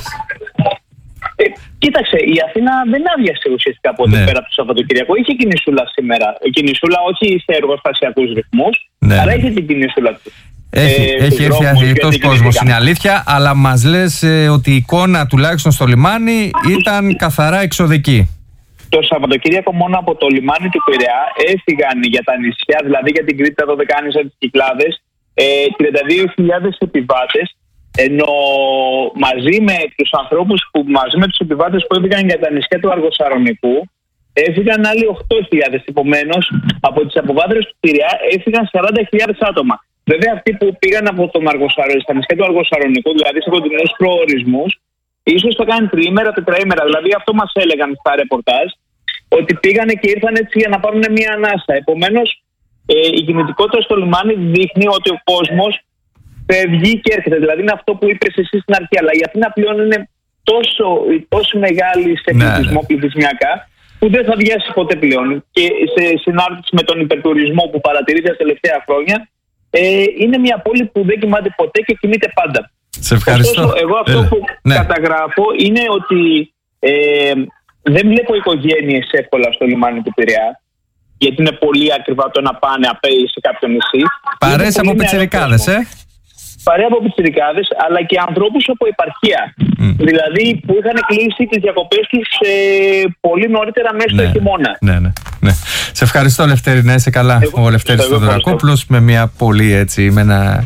Ε, κοίταξε, η Αθήνα δεν άδειασε ουσιαστικά από ναι. πέρα από το Σαββατοκύριακο. Είχε κινησούλα σήμερα. Κινησούλα όχι σε εργοστασιακούς ρυθμούς, ναι. αλλά είχε την κινησούλα του. Έχει, ε, έχει έρθει αρκετός κόσμος, είναι αλήθεια, αλλά μας λες ε, ότι η εικόνα τουλάχιστον στο λιμάνι ήταν καθαρά εξωδική. Το Σαββατοκύριακο μόνο από το λιμάνι του Πειραιά έφυγαν για τα νησιά, δηλαδή για την Κρήτη, τα Δωδεκάνησα, τις Κυκλάδες, ε, τριάντα δύο χιλιάδες επιβάτες, ενώ μαζί με τους ανθρώπους που μαζί με τους επιβάτες που έφυγαν για τα νησιά του Αργοσαρονικού, έφυγαν άλλοι οκτώ χιλιάδες. Επομένως, από τις αποβάθρες του Πειραιά έφυγαν σαράντα χιλιάδες άτομα. Βέβαια, αυτοί που πήγαν από το Αργοσαρονικό, στα νησιά του Αργοσαρονικού, δηλαδή σε κοντινούς προορισμούς, ίσως το κάνουν τριήμερα, τετραήμερα. Δηλαδή, αυτό μας έλεγαν στα ρεπορτάζ, ότι πήγανε και ήρθαν έτσι για να πάρουν μια ανάσα. Επομένως, ε, η κινητικότητα στο λιμάνι δείχνει ότι ο κόσμος φεύγει και έρχεται. Δηλαδή, είναι αυτό που είπες εσύ στην αρχή. Αλλά η Αθήνα πλέον είναι τόσο, τόσο μεγάλη σε πληθυσμό, ναι, ναι. πληθυσμιακά, που δεν θα βιάσει ποτέ πλέον. Και σε συνάρτηση με τον υπερτουρισμό που παρατηρείται τα τελευταία χρόνια, ε, είναι μια πόλη που δεν κοιμάται ποτέ και κινείται πάντα. Σε ευχαριστώ. Ωστόσο, εγώ αυτό Έλα. που ναι. καταγράφω είναι ότι ε, δεν βλέπω οικογένειες εύκολα στο λιμάνι του Πειραιά, γιατί είναι πολύ ακριβά το να πάνε απέι σε κάποιο νησί. Παρέες από πιτσιρικάδες, ε! Παρέα από πιτσιρικάδες, αλλά και ανθρώπους από επαρχία. Mm. Δηλαδή που είχαν κλείσει τις διακοπές τους ε, πολύ νωρίτερα μέσα ναι. στο χειμώνα. Ναι, ναι, ναι. Σε ευχαριστώ, Λευτέρη, να είσαι καλά. Εγώ, ο Λευτέρης Θοδωρακόπουλος με μια πολύ έτσι, με ένα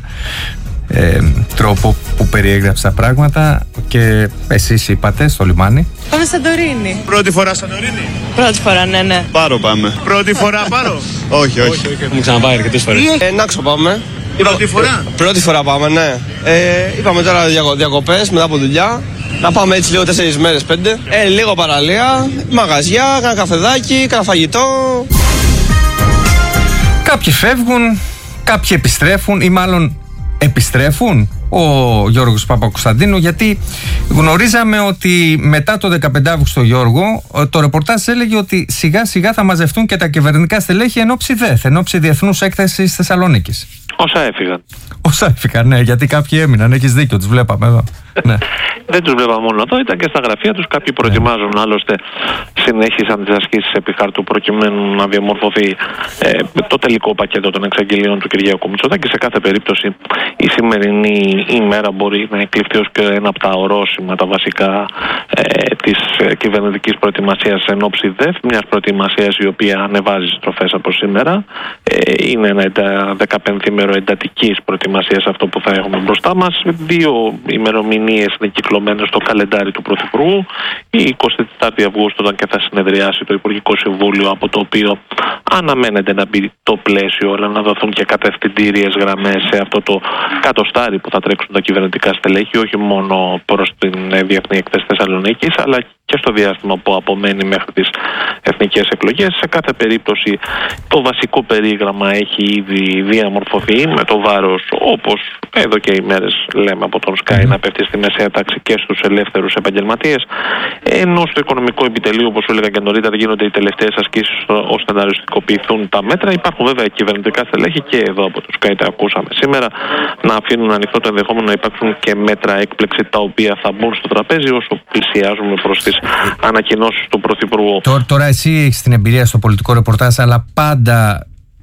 ε, τρόπο που περιέγραψε τα πράγματα και εσείς είπατε στο λιμάνι. Πάμε Σαντορίνη. Πρώτη φορά Σαντορίνη. Πρώτη φορά, ναι, ναι. Πάρο πάμε. Πρώτη φορά Πάρο. όχι, όχι. όχι, όχι. Έχουμε ξαναπάει αρκετές φορές. Ε, Νάξο πάμε. Πρώτη φορά. Πρώτη φορά πάμε, ναι. Ε, είπαμε τώρα διακοπές μετά από δουλειά. Να πάμε έτσι λίγο τέσσερις μέρες, πέντε. Ε, λίγο παραλία, μαγαζιά, κάνα καφεδάκι, κάνα φαγητό. Κάποιοι φεύγουν, κάποιοι επιστρέφουν ή μάλλον επιστρέφουν. Ο Γιώργος Παπακοσταντίνου, γιατί γνωρίζαμε ότι μετά το δεκαπέντε Αυγούστου, Γιώργο, το ρεπορτάζ έλεγε ότι σιγά σιγά θα μαζευτούν και τα κυβερνητικά στελέχη εν ώψη ΔΕΘ, εν ώψη Διεθνούς Έκθεσης Θεσσαλονίκης. Όσα έφυγαν. Όσα έφυγαν, ναι, γιατί κάποιοι έμειναν, έχεις δίκιο, τους βλέπαμε εδώ. ναι. Δεν τους βλέπαμε μόνο εδώ, ήταν και στα γραφεία τους. Κάποιοι προετοιμάζουν, ναι. άλλωστε συνέχισαν τις ασκήσεις επί χάρτου προκειμένου να διαμορφωθεί ε, το τελικό πακέτο των εξαγγελίων του Κυριάκου Μητσοτάκη. Σε κάθε περίπτωση η σημερινή ημέρα μπορεί να εκλειφθεί ως και ένα από τα ορόσημα, τα βασικά ε, της ε, κυβερνητικής προετοιμασίας εν ώψη ΔΕΘ, μιας προετοιμασίας η οποία ανεβάζει στροφές από σήμερα. Ε, είναι ένα εντα, δεκαπενθήμερο εντατικής προετοιμασίας αυτό που θα έχουμε μπροστά μας. Δύο ημερομηνίες είναι κυκλωμένες στο καλεντάρι του Πρωθυπουργού. Η εικοστή τέταρτη Αυγούστου, όταν και θα συνεδριάσει το Υπουργικό Συμβούλιο, από το οποίο αναμένεται να μπει το πλαίσιο, αλλά να δοθούν και κατευθυντήριες γραμμές σε αυτό το κατοστάρι που θα τρέξουν τα κυβερνητικά στελέχη, όχι μόνο προς την Διεθνή Έκθεση Θεσσαλονίκης, αλλά και στο διάστημα που απομένει μέχρι τις εθνικές εκλογές. Σε κάθε περίπτωση το βασικό περίγραμμα έχει ήδη διαμορφωθεί με το βάρος, όπως εδώ και ημέρες λέμε από τον Sky, να πέφτει στη μεσαία τάξη και στους ελεύθερους επαγγελματίες, ενώ στο οικονομικό επιτελείο, όπως έλεγα και νωρίτερα, γίνονται οι τελευταίες ασκήσεις ώστε να οριστικοποιηθούν τα μέτρα. Υπάρχουν βέβαια κυβερνητικά στελέχη και εδώ από το Sky, τα ακούσαμε σήμερα, να αφήνουν ανοιχτό το ενδεχόμενο να υπάρξουν και μέτρα έκπληξη τα οποία θα μπουν στο τραπέζι όσο πλησιάζουμε προς τις ανακοινώσεις του Πρωθυπουργού. Τώρα, τώρα εσύ έχεις την εμπειρία στο πολιτικό ρεπορτάζ, αλλά πάντα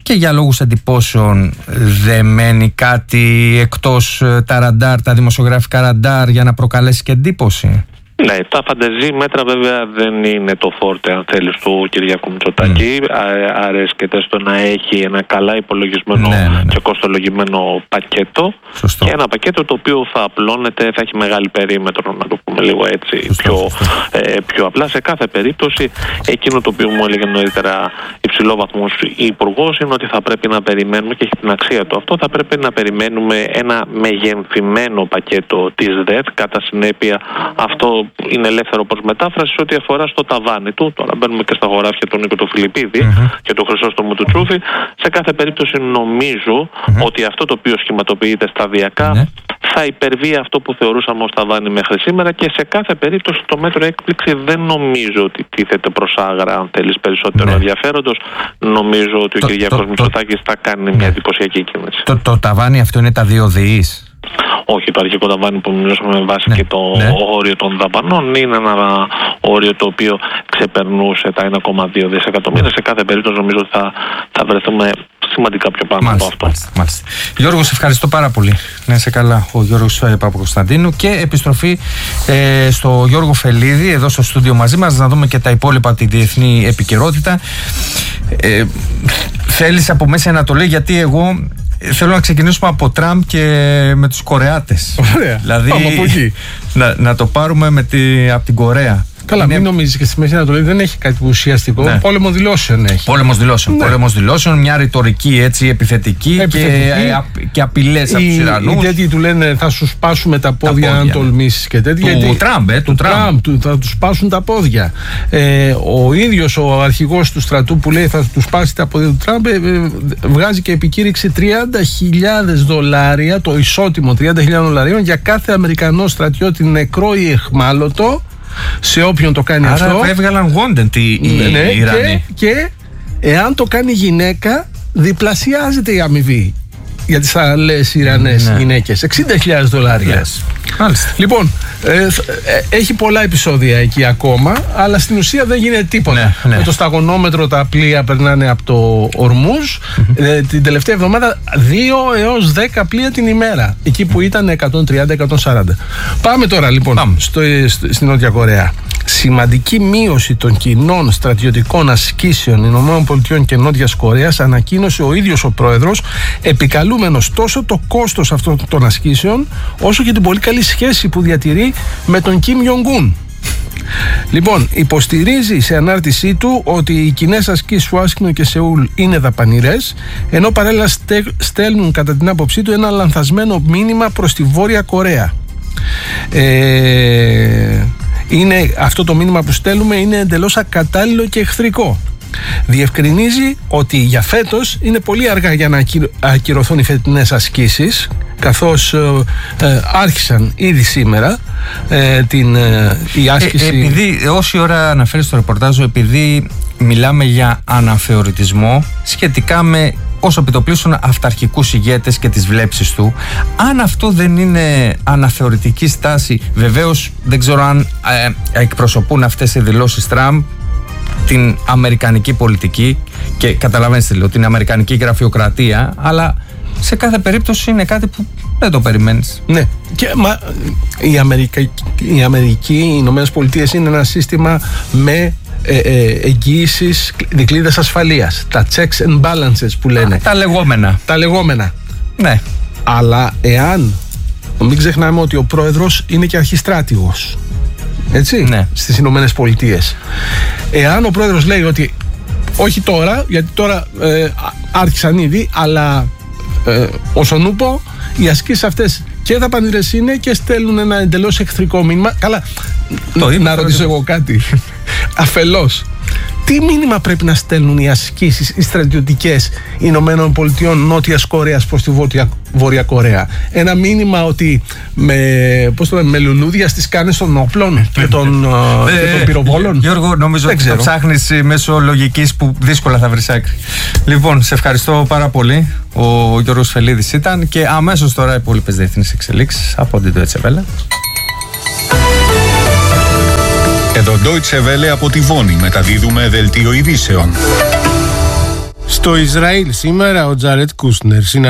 και για λόγους εντυπώσεων δεν μένει κάτι εκτός τα ραντάρ, τα δημοσιογραφικά ραντάρ για να προκαλέσει και εντύπωση? Ναι, τα φανταζή μέτρα βέβαια δεν είναι το φόρτε, αν θέλεις, του Κυριάκου Μητσοτάκη. Mm. Αρέσκεται στο να έχει ένα καλά υπολογισμένο ναι, ναι, ναι. και κοστολογημένο πακέτο. Σωστό. Και ένα πακέτο το οποίο θα απλώνεται, θα έχει μεγάλη περίμετρο, να το πούμε λίγο έτσι, σωστό, πιο, σωστό. Ε, πιο απλά. Σε κάθε περίπτωση, εκείνο το οποίο μου έλεγε νωρίτερα υψηλόβαθμος υπουργός είναι ότι θα πρέπει να περιμένουμε, και έχει την αξία του αυτό, θα πρέπει να περιμένουμε ένα μεγενθυμένο πακέτο της ΔΕΘ. Κατά συνέπεια, αυτό είναι ελεύθερο προς μετάφραση ό,τι αφορά στο ταβάνι του. Τώρα μπαίνουμε και στα χωράφια του Νίκο του Φιλιππίδη mm-hmm. και του Χρυσόστομου του Τσούφη. Σε κάθε περίπτωση νομίζω mm-hmm. ότι αυτό το οποίο σχηματοποιείται σταδιακά mm-hmm. θα υπερβεί αυτό που θεωρούσαμε ως ταβάνι μέχρι σήμερα, και σε κάθε περίπτωση το μέτρο έκπληξη δεν νομίζω ότι τίθεται προς άγρα, αν θέλεις, περισσότερο mm-hmm. ενδιαφέροντος. Νομίζω ότι το, ο Κυριάκος Μητσοτάκης θα κάνει mm-hmm. μια εντυπωσιακή κίνηση. Το, το ταβάνι αυτό είναι τα δύο διείς? Όχι, το αρχικό ταβάνι που μιλούσαμε με βάση ναι, και το ναι. όριο των δαπανών είναι ένα όριο το οποίο ξεπερνούσε τα ένα κόμμα δύο δισεκατομμύρια. Σε κάθε περίπτωση νομίζω ότι θα, θα βρεθούμε σημαντικά πιο πάνω μάλιστα, από αυτό. Μάλιστα, μάλιστα. Γιώργο, σε ευχαριστώ πάρα πολύ. Να είσαι καλά. Ο Γιώργος Παπακοσταντίνου, και επιστροφή ε, στο Γιώργο Φελίδη εδώ στο στούντιο μαζί μας, να δούμε και τα υπόλοιπα, τη διεθνή επικαιρότητα. Ε, θέλεις από Μέση Ανατολή? Γιατί εγώ θέλω να ξεκινήσουμε από Τραμπ και με τους Κορεάτες. Ωραία. Δηλαδή, από εκεί. Να, να το πάρουμε με τη, από την Κορέα. Καλά, είναι... μην νομίζεις, και στη Μέση Ανατολή δεν έχει κάτι ουσιαστικό. Ναι. Πόλεμο δηλώσεων έχει. Πόλεμος δηλώσεων. Ναι. Πόλεμος δηλώσεων, μια ρητορική έτσι επιθετική, επιθετική. Και, α, και απειλές από τους Ιρανούς. Οι τέτοιοι του λένε θα σου σπάσουμε τα πόδια, τα πόδια αν τολμήσεις και τέτοια. Του Τραμπ, ε, του Τραμπ. Τραμπ. Θα τους σπάσουν τα πόδια. Ε, ο ίδιος ο αρχηγός του στρατού που λέει θα τους σπάσει τα πόδια του Τραμπ, ε, ε, βγάζει και επικήρυξη τριάντα χιλιάδες δολάρια, το ισότιμο τριάντα χιλιάδες δολαρίων για κάθε Αμερικανό στρατιώτη νεκρό ή εχμάλωτο, σε όποιον το κάνει. Άρα αυτό. Άρα έβγαλαν wanted οι, ναι, ναι, οι Ιρανοί. Και, και εάν το κάνει γυναίκα, διπλασιάζεται η αμοιβή για τις άλλες Ιρανές ναι. γυναίκες. εξήντα χιλιάδες δολάρια. Yes. Μάλιστα. Λοιπόν, ε, ε, έχει πολλά επεισόδια εκεί ακόμα, αλλά στην ουσία δεν γίνεται τίποτα. Ναι, ναι. Με το σταγονόμετρο τα πλοία περνάνε από το Ορμούζ. Mm-hmm. Ε, την τελευταία εβδομάδα δύο έως δέκα πλοία την ημέρα. Εκεί που ήταν εκατόν τριάντα εκατόν σαράντα. Πάμε τώρα λοιπόν Πάμε. Στο, στο, στην Νότια Κορέα. Σημαντική μείωση των κοινών στρατιωτικών ασκήσεων ΗΠΑ και Νότιας Κορέας ανακοίνωσε ο ίδιος ο πρόεδρος, επικαλούμενος τόσο το κόστος αυτών των ασκήσεων όσο και την πολύ καλή σχέση που διατηρεί με τον Κιμ Ιονγκ-ουν. Λοιπόν, υποστηρίζει σε ανάρτησή του ότι οι κοινές ασκήσεις Ουάσιγκτον και Σεούλ είναι δαπανηρές, ενώ παράλληλα στέλνουν κατά την άποψή του ένα λανθασμένο μήνυμα προς τη Βόρεια Κορέα. Ε... Είναι, αυτό το μήνυμα που στέλνουμε είναι εντελώς ακατάλληλο και εχθρικό. Διευκρινίζει ότι για φέτος είναι πολύ αργά για να ακυρωθούν οι φετινές ασκήσεις, καθώς ε, ε, άρχισαν ήδη σήμερα ε, την, ε, η άσκηση. Ε, επειδή όση ώρα αναφέρει στο ρεπορτάζ, επειδή μιλάμε για αναθεωρητισμό σχετικά με όσο επιτοπλίσουν αυταρχικούς ηγέτες και τις βλέψεις του, αν αυτό δεν είναι αναθεωρητική στάση, βεβαίως δεν ξέρω αν ε, εκπροσωπούν αυτές οι δηλώσεις Τραμπ την αμερικανική πολιτική, και καταλαβαίνετε λέω, την αμερικανική γραφειοκρατία, αλλά σε κάθε περίπτωση είναι κάτι που δεν το περιμένεις. Ναι, και μα, η, Αμερικα, η Αμερική, οι Ηνωμένες Πολιτείες είναι ένα σύστημα με Ε, ε, εγγύησεις, δικλείδες ασφαλείας, τα checks and balances που λένε. Α, τα λεγόμενα. Τα λεγόμενα. Ναι. Αλλά εάν, μην ξεχνάμε ότι ο πρόεδρος είναι και αρχιστράτηγος, έτσι, ναι. στις Ηνωμένες Πολιτείες. Εάν ο πρόεδρος λέει ότι όχι τώρα, γιατί τώρα ε, άρχισαν ήδη, αλλά ε, όσον ούπο, οι ασκήσεις αυτές και δαπανηρές είναι και στέλνουν ένα εντελώς εχθρικό μήνυμα. Καλά, το να ρωτήσω εγώ κάτι. Αφελώς, τι μήνυμα πρέπει να στέλνουν οι ασκήσεις, οι στρατιωτικές Ηνωμένων Πολιτειών Νότιας Κορέας προς τη Βόρεια, Βόρεια Κορέα? Ένα μήνυμα ότι με, πώς το λέμε, με λουλούδια στις κάνες των όπλων και των, ε, και των πυροβόλων? Γιώργο, νομίζω δεν ότι ξέρω. Θα ψάχνεις μέσω λογικής που δύσκολα θα βρεις άκρη. Λοιπόν, σε ευχαριστώ πάρα πολύ. Ο Γιώργος Φελίδης ήταν, και αμέσως τώρα οι υπόλοιπες διεθνείς εξελίξεις από την Deutsche Welle. Εδώ Deutsche Welle από τη Βόνη μεταδίδουμε δελτίο ειδήσεων. Στο Ισραήλ σήμερα ο Τζαρέτ Κούσνερ